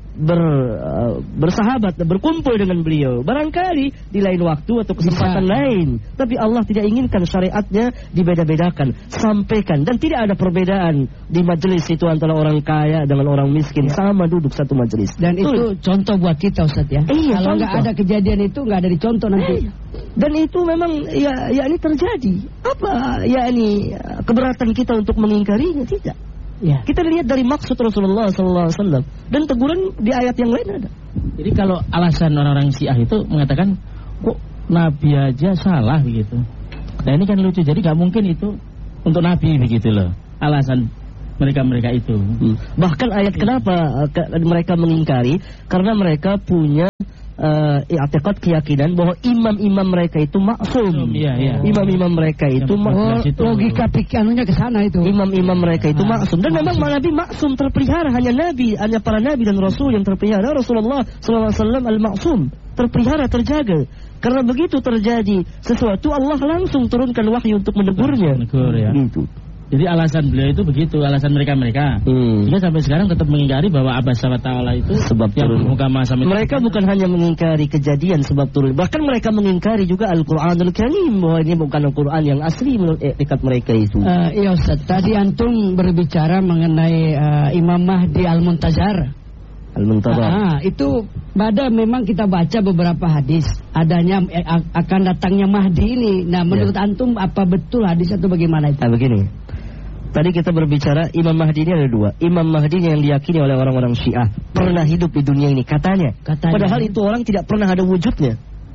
ber, uh, bersahabat, berkumpul dengan beliau. Barangkali di lain waktu atau kesempatan Bisa. lain. Tapi Allah tidak inginkan syariatnya dibeda-bedakan. Sampaikan. Dan tidak ada perbedaan di majelis itu antara orang kaya dengan orang miskin. Ya. Sama duduk satu majelis. Dan Tuh. itu contoh buat kita, Ustaz ya. Iya, kalau nggak ada kejadian itu nggak ada dicontoh nanti. Iya. Dan itu memang ya, ya ini terjadi. Apa ya ini keberatan kita untuk mengingkarinya? Tidak. Ya. Kita lihat dari maksud Rasulullah sallallahu alaihi wasallam dan teguran di ayat yang lain ada. Jadi kalau alasan orang-orang Syiah itu mengatakan kok Nabi aja salah begitu. Nah ini kan lucu. Jadi nggak mungkin itu untuk Nabi begitu loh. Alasan mereka-mereka itu. Hmm. Bahkan ayat kenapa ke, mereka mengingkari? Karena mereka punya Uh, i'tiqad keyakinan bahwa imam-imam mereka itu maksum. Iya, iya. Imam-imam mereka itu oh, logika pikirannya ke sana itu. Imam-imam mereka itu ah, maksum dan maksum. Memang Nabi maksum terpelihara, hanya Nabi, hanya para nabi dan rasul yang terpelihara. Rasulullah sallallahu alaihi wasallam al-maksum, terpelihara, terjaga. Karena begitu terjadi sesuatu Allah langsung turunkan wahyu untuk menegurnya. Menegur ya. Gitu. Jadi alasan beliau itu begitu, alasan mereka-mereka. Hmm. Jika sampai sekarang tetap mengingkari bahwa Abbas wa Ta'ala itu sebab yang turun. Mereka itu. Bukan hanya mengingkari kejadian sebab turun, bahkan mereka mengingkari juga Al-Qur'anul Karim, bahwa ini bukan Al-Qur'an yang asli menurut etikat mereka itu. Uh, iya Ustaz, tadi antum berbicara mengenai uh, Imam Mahdi Al-Muntazar. Al-Muntazar. Ah, itu pada memang kita baca beberapa hadis adanya eh, akan datangnya Mahdi ini. Nah, menurut ya. antum apa betul hadis atau bagaimana itu? Nah, begini. Tadi kita berbicara Imam Mahdi ini ada dua. Imam Mahdi yang diyakini oleh orang-orang Syiah pernah hidup di dunia ini katanya. katanya. Padahal itu orang tidak pernah ada wujudnya.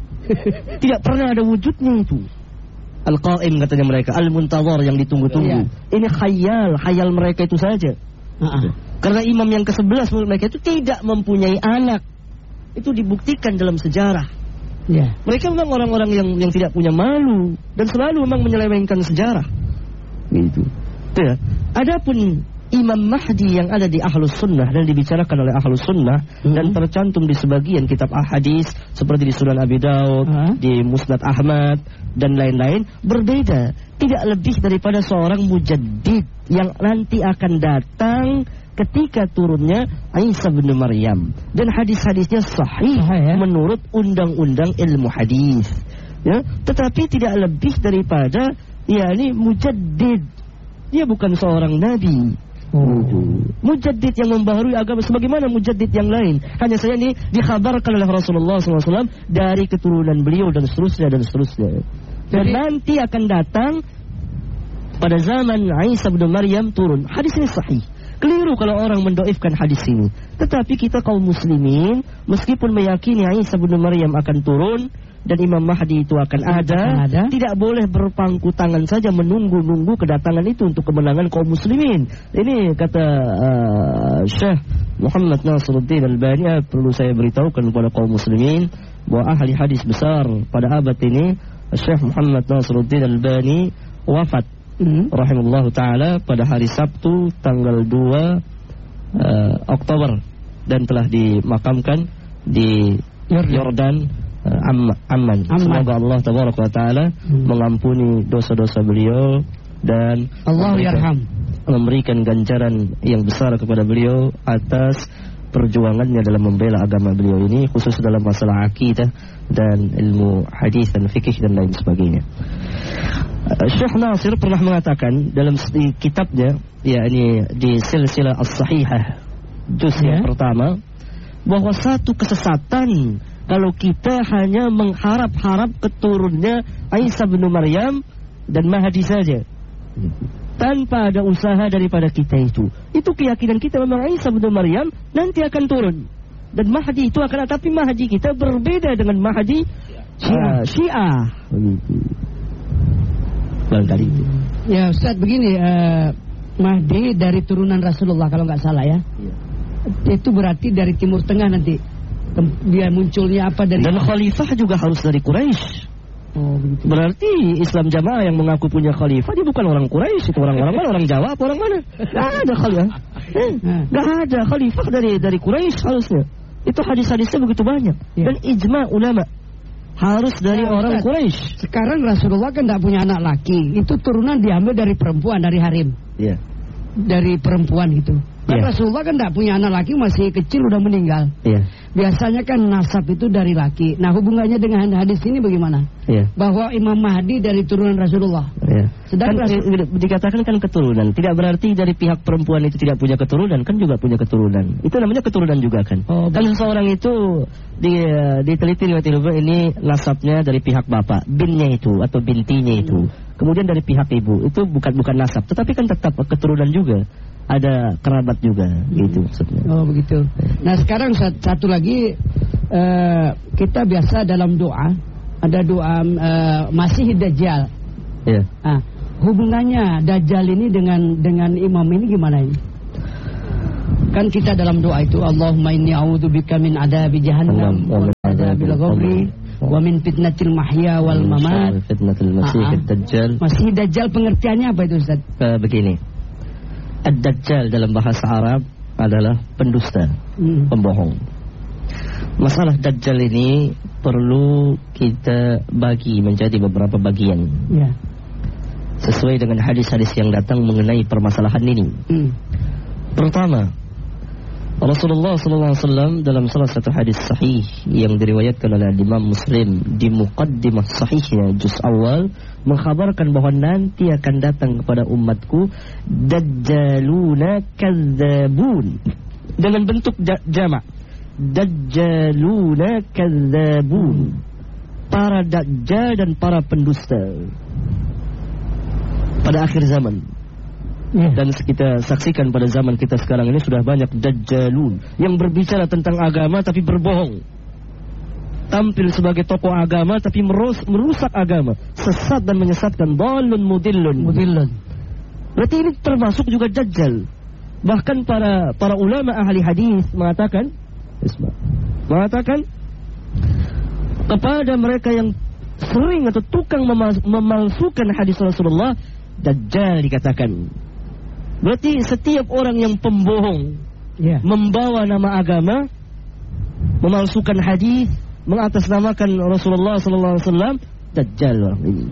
Tidak pernah ada wujudnya itu. Al-Qaim katanya mereka, Al-Muntazar yang ditunggu-tunggu. Iya. Ini khayal, khayal mereka itu saja. Uh-uh. Karena imam yang kesebelas menurut mereka itu tidak mempunyai anak. Itu dibuktikan dalam sejarah. Yeah. Mereka memang orang-orang yang yang tidak punya malu dan selalu memang menyelewengkan sejarah. Gitu. Ya. Adapun Imam Mahdi yang ada di Ahlus Sunnah dan dibicarakan oleh Ahlus Sunnah hmm. dan tercantum di sebagian kitab ahadis seperti di Sunan Abi Daud, hmm. di Musnad Ahmad dan lain-lain, berbeda. Tidak lebih daripada seorang mujaddid yang nanti akan datang ketika turunnya Isa bin Maryam, dan hadis-hadisnya sahih oh, ya? menurut undang-undang ilmu hadis. Ya, tetapi tidak lebih daripada yakni mujaddid. Dia bukan seorang nabi. Oh. Mujaddid yang membaharui agama sebagaimana mujaddid yang lain. Hanya saja ini dikhabarkan oleh Rasulullah shallallahu alaihi wasallam dari keturunan beliau dan seterusnya dan seterusnya. Dan Jadi, nanti akan datang pada zaman Isa bin Maryam turun. Hadis ini sahih. Keliru kalau orang mendoifkan hadis ini. Tetapi kita kaum muslimin meskipun meyakini Isa bin Maryam akan turun dan Imam Mahdi itu akan ada, ada, tidak boleh berpangku tangan saja menunggu-nunggu kedatangan itu untuk kemenangan kaum muslimin. Ini kata uh, Syekh Muhammad Nasiruddin Albani, perlu saya beritahukan kepada kaum muslimin bahwa ahli hadis besar pada abad ini, Syekh Muhammad Nasiruddin Albani wafat mm-hmm. rahimahullah ta'ala pada hari Sabtu tanggal dua uh, Oktober dan telah dimakamkan di Yordan. Am, aman. aman. Semoga Allah tabaraka wa taala hmm. mengampuni dosa-dosa beliau dan Allah yarham, memberikan ganjaran yang besar kepada beliau atas perjuangannya dalam membela agama beliau ini, khusus dalam masalah akidah dan ilmu hadis dan fikih dan lain sebagainya. Syekh Nasir pernah mengatakan dalam kitabnya, yakni di Silsilah As-Sahihah juz yeah. yang pertama, bahwa satu kesesatan kalau kita hanya mengharap-harap keturunnya Isa bin Maryam dan Mahdi saja, tanpa ada usaha daripada kita itu. Itu keyakinan kita, memang Isa bin Maryam nanti akan turun dan Mahdi itu akan, tapi Mahdi kita berbeda dengan Mahdi Syiah. Uh, Syiah. Begitu. Ya Ustaz, begini, uh, Mahdi dari turunan Rasulullah kalau nggak salah ya. ya. Itu berarti dari Timur Tengah nanti. Dia munculnya apa dari... Dan khalifah juga harus dari Quraisy. Oh, begitu. Berarti Islam Jamaah yang mengaku punya khalifah, dia bukan orang Quraisy, itu orang-orang mana? Orang Jawa apa orang mana? Gak ada khalifah. Eh, gak ada khalifah dari dari Quraisy harusnya. Itu hadis-hadisnya begitu banyak. Ya. Dan ijma ulama harus dari nah, orang Quraisy. Sekarang Rasulullah kan tidak punya anak laki, itu turunan diambil dari perempuan, dari harim. Iya. Dari perempuan gitu. Kan yeah. Rasulullah kan tidak punya anak laki, masih kecil udah meninggal. Yeah. Biasanya kan nasab itu dari laki. Nah hubungannya dengan hadis ini bagaimana? Yeah. Bahwa Imam Mahdi dari turunan Rasulullah. Yeah. Sedang kan, Rasul... dikatakan kan keturunan. Tidak berarti dari pihak perempuan itu tidak punya keturunan, kan juga punya keturunan. Itu namanya keturunan juga kan. Oh, kan seseorang itu di, diteliti oleh ilmu ini nasabnya dari pihak bapak, binnya itu atau bintinya itu. Hmm. Kemudian dari pihak ibu itu bukan bukan nasab, tetapi kan tetap keturunan juga. Ada kerabat juga, gitu maksudnya. Oh begitu. Nah sekarang satu lagi, uh, kita biasa dalam doa ada doa uh, Masih Dajjal. Ya. Nah, hubungannya Dajjal ini dengan dengan imam ini gimana ini? Kan kita dalam doa itu Allahumma inni a'udzubika min adabi jahannam wa min adabil qabri wa min fitnatil mahya wal mamat. Fitnatul Masih Dajjal. Masih Dajjal pengertiannya apa itu Ustaz? Uh, begini. Ad-Dajjal dalam bahasa Arab adalah pendusta, hmm. pembohong. Masalah Dajjal ini perlu kita bagi menjadi beberapa bagian, ya. sesuai dengan hadis-hadis yang datang mengenai permasalahan ini. Hmm. Pertama, Rasulullah sallallahu alaihi wasallam dalam salah satu hadis sahih yang diriwayatkan oleh Imam Muslim di muqaddimah sahihnya juz awal mengkhabarkan bahwa nanti akan datang kepada umatku dajjaluna kadzabun dengan bentuk jamak. Dajjaluna kadzabun, para dajjal dan para pendusta pada akhir zaman. Dan kita saksikan pada zaman kita sekarang ini sudah banyak dajjalun yang berbicara tentang agama tapi berbohong. Tampil sebagai tokoh agama tapi merus, merusak agama, sesat dan menyesatkan, dhalun mudillun. Mudillun. Berarti ini termasuk juga dajjal. Bahkan para para ulama ahli hadis mengatakan, mengatakan kepada mereka yang sering atau tukang memalsukan hadis Rasulullah, dajjal dikatakan. Berarti setiap orang yang pembohong, yeah. membawa nama agama, memalsukan hadis, mengatasnamakan Rasulullah sallallahu alaihi wasallam, dajjal orang ini.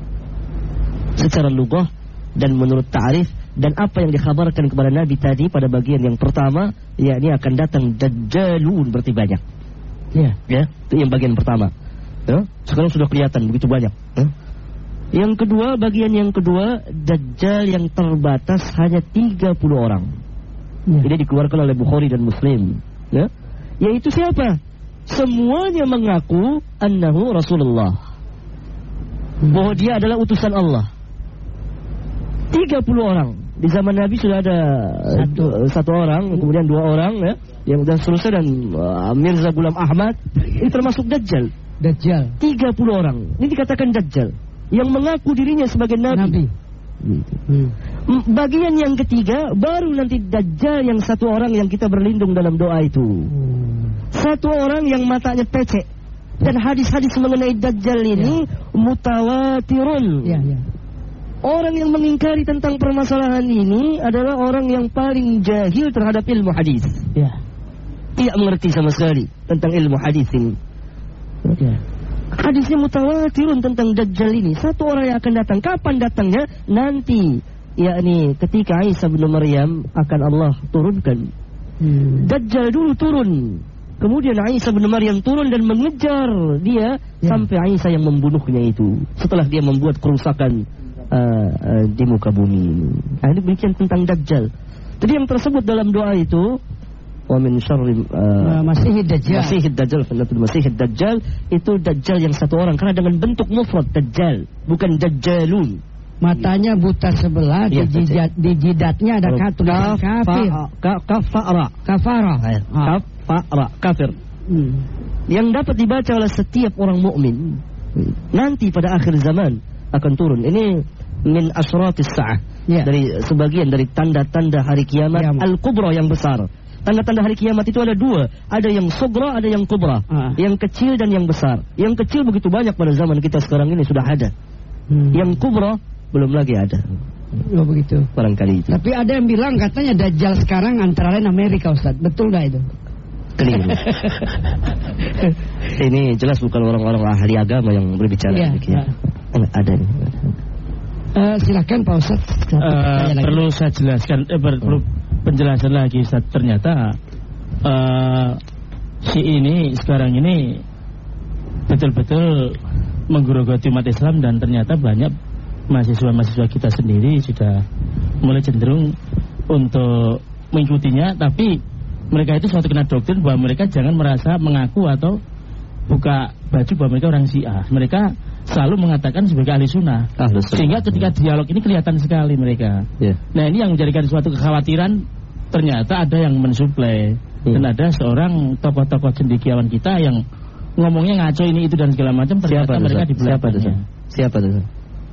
Secara lugah dan menurut ta'rif dan apa yang dikhabarkan kepada Nabi tadi pada bagian yang pertama, yakni akan datang dajjalun berarti banyak. Ya, yeah. ya, itu yang bagian pertama. Ya, sekarang sudah kelihatan begitu banyak. Ya. Yang kedua, bagian yang kedua, dajjal yang terbatas hanya tiga puluh orang. Ya. Ini dikeluarkan oleh Bukhari dan Muslim. Ya. Yaitu siapa? Semuanya mengaku annahu Rasulullah. Bahwa dia adalah utusan Allah. tiga puluh orang. Di zaman Nabi sudah ada satu, satu orang, kemudian dua orang, ya, yang dan seterusnya, dan uh, Mirza Ghulam Ahmad. Ini termasuk dajjal. Dajjal. tiga puluh orang. Ini dikatakan dajjal yang mengaku dirinya sebagai nabi. nabi. Hmm. Bagian yang ketiga baru nanti dajjal yang satu orang yang kita berlindung dalam doa itu. Hmm. Satu orang yang matanya pecek. Dan hadis-hadis mengenai dajjal ini ya. mutawatirun. Ya, ya. Orang yang mengingkari tentang permasalahan ini adalah orang yang paling jahil terhadap ilmu hadis. Ya. Tidak mengerti sama sekali tentang ilmu hadis ini. Ya. Hadisnya mutawatirun tentang dajjal ini. Satu orang yang akan datang. Kapan datangnya? Nanti, yakni ketika Isa bin Maryam akan Allah turunkan. Hmm. Dajjal dulu turun, kemudian Isa bin Maryam turun dan mengejar dia ya. sampai Isa yang membunuhnya itu. Setelah dia membuat kerusakan uh, uh, di muka bumi. Nah, ini demikian tentang dajjal. Jadi yang tersebut dalam doa itu, wa min syarri uh, Masih Dajjal. Masih Dajjal, fitnatul Masih Dajjal, itu dajjal yang satu orang karena dengan bentuk mufrad dajjal, bukan dajjalun. Matanya buta sebelah, ya, di, jidat, di jidatnya ada tulisan kafir. Kafara. Kafara. Kafara, kafir. Hmm. Yang dapat dibaca oleh setiap orang mukmin. Nanti pada akhir zaman akan turun. Ini min asyratis sa'ah. Ya. Dari sebagian dari tanda-tanda hari kiamat ya, al-kubra yang besar. Tanda-tanda hari kiamat itu ada dua. Ada yang sugra, ada yang kubra. Ah. Yang kecil dan yang besar. Yang kecil begitu banyak pada zaman kita sekarang ini sudah ada. Hmm. Yang kubra belum lagi ada. Oh begitu. Barangkali itu. Tapi ada yang bilang katanya dajjal sekarang antara lain Amerika, Ustaz. Betul gak itu? Keliru. Ini jelas bukan orang-orang ahli agama yang berbicara ya, demikian. Ya. Ada nih. Uh, silakan Pak Ustaz. Uh, perlu saya jelaskan. Eh, perlu penjelasan lagi Ustaz. Ternyata uh, si ini sekarang ini betul-betul menggerogoti umat Islam, dan ternyata banyak mahasiswa-mahasiswa kita sendiri sudah mulai cenderung untuk mengikutinya. Tapi mereka itu suatu kena doktrin bahwa mereka jangan merasa mengaku atau buka baju bahwa mereka orang Syiah. Mereka selalu mengatakan sebagai ahli sunnah. Ahli sunnah. Sehingga ketika dialog ini kelihatan sekali mereka. Yeah. Nah, ini yang menjadikan suatu kekhawatiran. Ternyata ada yang mensuplai, yeah. Dan ada seorang tokoh-tokoh cendekiawan kita yang ngomongnya ngaco ini itu dan segala macam. Ternyata siapa mereka di belakangnya. Siapa itu?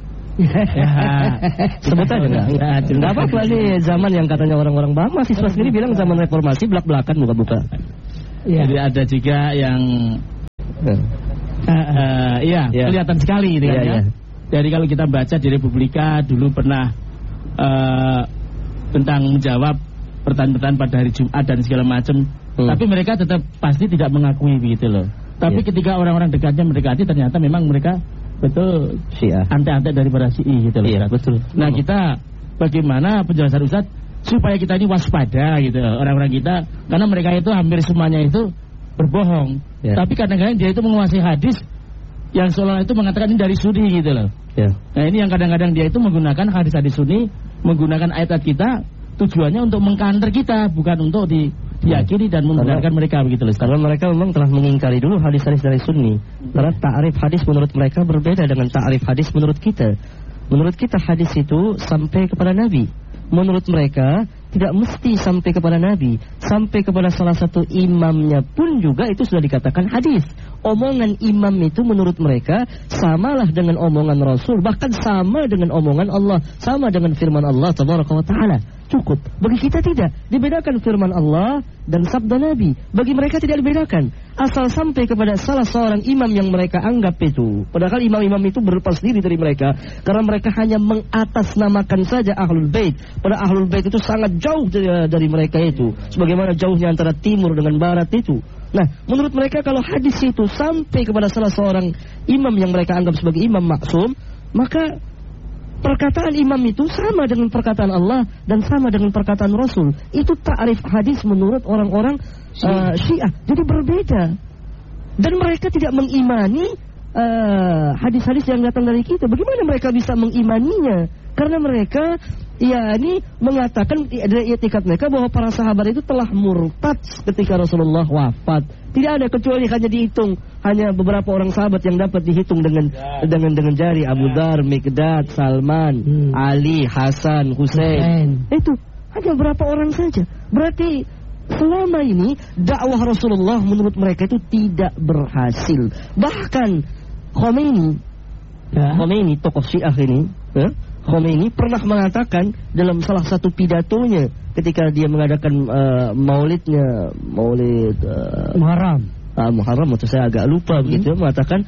Ya, sebut aja enggak? Enggak apa-apa nih, zaman yang katanya orang-orang bahas, mahasiswa sendiri bilang zaman reformasi belak-belakan buka-buka. Ya. Jadi ada juga yang uh, uh, iya, ya. Kelihatan sekali gitu kan ya, ya. Jadi kalau kita baca di Republika dulu pernah uh, tentang menjawab pertanyaan-pertanyaan pada hari Jumat dan segala macam, hmm. tapi mereka tetap pasti tidak mengakui begitu loh. Tapi ya. Ketika orang-orang dekatnya mendekati, ternyata memang mereka betul Syiah, antek-antek daripada Syi'i gitu loh. Iya, betul. Nah, kita bagaimana penjelasan Ustaz supaya kita ini waspada gitu orang-orang kita, karena mereka itu hampir semuanya itu berbohong. Ya. Tapi kadang-kadang dia itu menguasai hadis yang seolah itu mengatakan ini dari Sunni gitu loh. Ya. Nah, ini yang kadang-kadang dia itu menggunakan hadis-hadis Sunni, menggunakan ayat kita tujuannya untuk mengkanter kita, bukan untuk di diyakini dan membenarkan mereka begitu loh. Karena mereka memang telah mengingkari dulu hadis-hadis dari Sunni. Karena ta'rif hadis menurut mereka berbeda dengan ta'rif hadis menurut kita. Menurut kita hadis itu sampai kepada Nabi. Menurut mereka tidak mesti sampai kepada Nabi. Sampai kepada salah satu imamnya pun juga itu sudah dikatakan hadis. Omongan imam itu menurut mereka samalah dengan omongan Rasul, bahkan sama dengan omongan Allah, sama dengan firman Allah tabaraka wa ta'ala. Cukup. Bagi kita tidak. Dibedakan firman Allah dan sabda Nabi. Bagi mereka tidak dibedakan. Asal sampai kepada salah seorang imam yang mereka anggap itu. Padahal imam-imam itu berlepas diri dari mereka. Karena mereka hanya mengatasnamakan saja Ahlul Bait. Padahal Ahlul Bait itu sangat jauh dari, dari mereka itu. Sebagaimana jauhnya antara timur dengan barat itu. Nah, menurut mereka kalau hadis itu sampai kepada salah seorang imam yang mereka anggap sebagai imam maksum, maka perkataan imam itu sama dengan perkataan Allah dan sama dengan perkataan Rasul. Itu ta'rif hadis menurut orang-orang uh, Syiah. Jadi berbeda. Dan mereka tidak mengimani uh, hadis-hadis yang datang dari kita. Bagaimana mereka bisa mengimaninya? Karena mereka ya ini mengatakan dari etikat mereka bahwa para sahabat itu telah murtad ketika Rasulullah wafat. Tidak ada kecuali hanya dihitung hanya beberapa orang sahabat yang dapat dihitung dengan ya. dengan dengan jari. Abu Dzar, Miqdad, Salman, hmm. Ali, Hasan, Husain. Itu hanya beberapa orang saja. Berarti selama ini dakwah Rasulullah menurut mereka itu tidak berhasil. Bahkan Khomeini, ya. Khomeini tokoh Syiah ini, ya, Khomeini pernah mengatakan dalam salah satu pidatonya ketika dia mengadakan uh, maulidnya, maulid uh, Muharram, uh, Muharram atau saya agak lupa hmm. begitu, mengatakan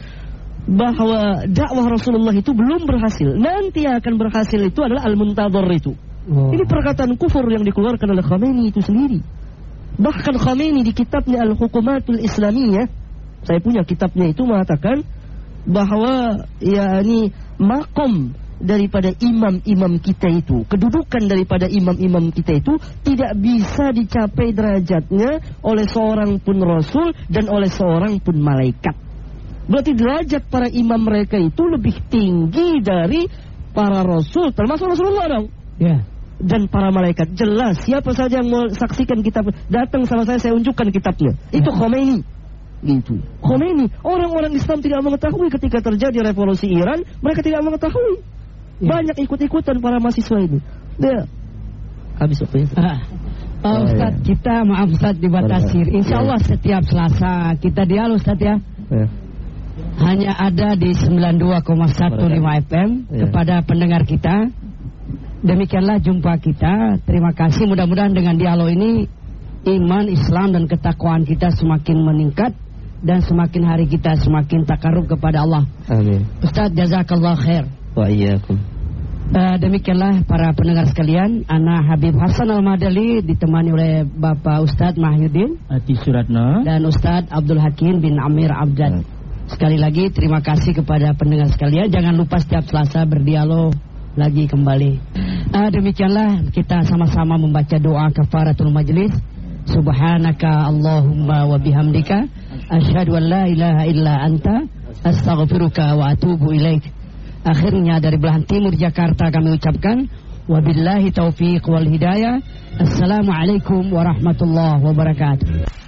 bahwa dakwah Rasulullah itu belum berhasil. Nanti yang akan berhasil itu adalah al-muntadhar itu. Oh. Ini perkataan kufur yang dikeluarkan oleh Khomeini itu sendiri. Bahkan Khomeini di kitabnya Al-Hukumatul Islamiyah, saya punya kitabnya itu, mengatakan bahwa ya ini makom daripada imam-imam kita itu, kedudukan daripada imam-imam kita itu tidak bisa dicapai derajatnya oleh seorang pun Rasul dan oleh seorang pun malaikat. Berarti derajat para imam mereka itu lebih tinggi dari para Rasul, termasuk Rasulullah dong. Ya. Dan para malaikat. Jelas, siapa saja yang mau saksikan kitab, datang sama saya, saya unjukkan kitabnya. Itu Khomeini. Gitu. Khomeini, orang-orang Islam tidak mengetahui ketika terjadi revolusi Iran, mereka tidak mengetahui. Ya. Banyak ikut-ikutan para mahasiswa ini. Dia habis waktu itu. Ah. Pak oh, Ustaz, ya. Kita maaf Ustaz dibatasi. Insya Allah ya. Setiap Selasa kita dialog Ustaz ya. Ya. Hanya ada di sembilan puluh dua koma lima F M ya. Kepada pendengar kita. Demikianlah jumpa kita. Terima kasih. Mudah-mudahan dengan dialog ini iman, Islam dan ketakwaan kita semakin meningkat dan semakin hari kita semakin takarub kepada Allah. Amin. Ustaz, jazakallah khair. Wa iyyakum. Uh, demikianlah para pendengar sekalian, Ana Habib Hasan Al-Madali ditemani oleh Bapak Ustadz Mahyudin Ati Suratno dan Ustadz Abdul Hakim bin Amir Abjad. Sekali lagi terima kasih kepada pendengar sekalian. Jangan lupa setiap Selasa berdialog lagi kembali. Uh, demikianlah kita sama-sama membaca doa kafaratul majlis. Subhanaka Allahumma wa bihamdika asyhadu an la ilaha illa anta astaghfiruka wa atubu ilaik. Akhirnya dari belahan timur Jakarta kami ucapkan wabillahi taufiq wal hidayah. Assalamualaikum warahmatullahi wabarakatuh.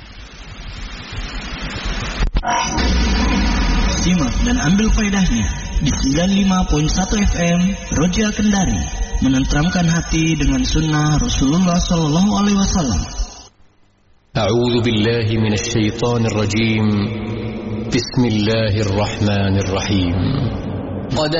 Simak dan ambil faedahnya di sembilan puluh lima koma satu F M Roja Kendari, menenteramkan hati dengan sunnah Rasulullah sallallahu alaihi wasallam. A'udzu billahi minasy syaithanir rajim. Bismillahirrahmanirrahim. Qad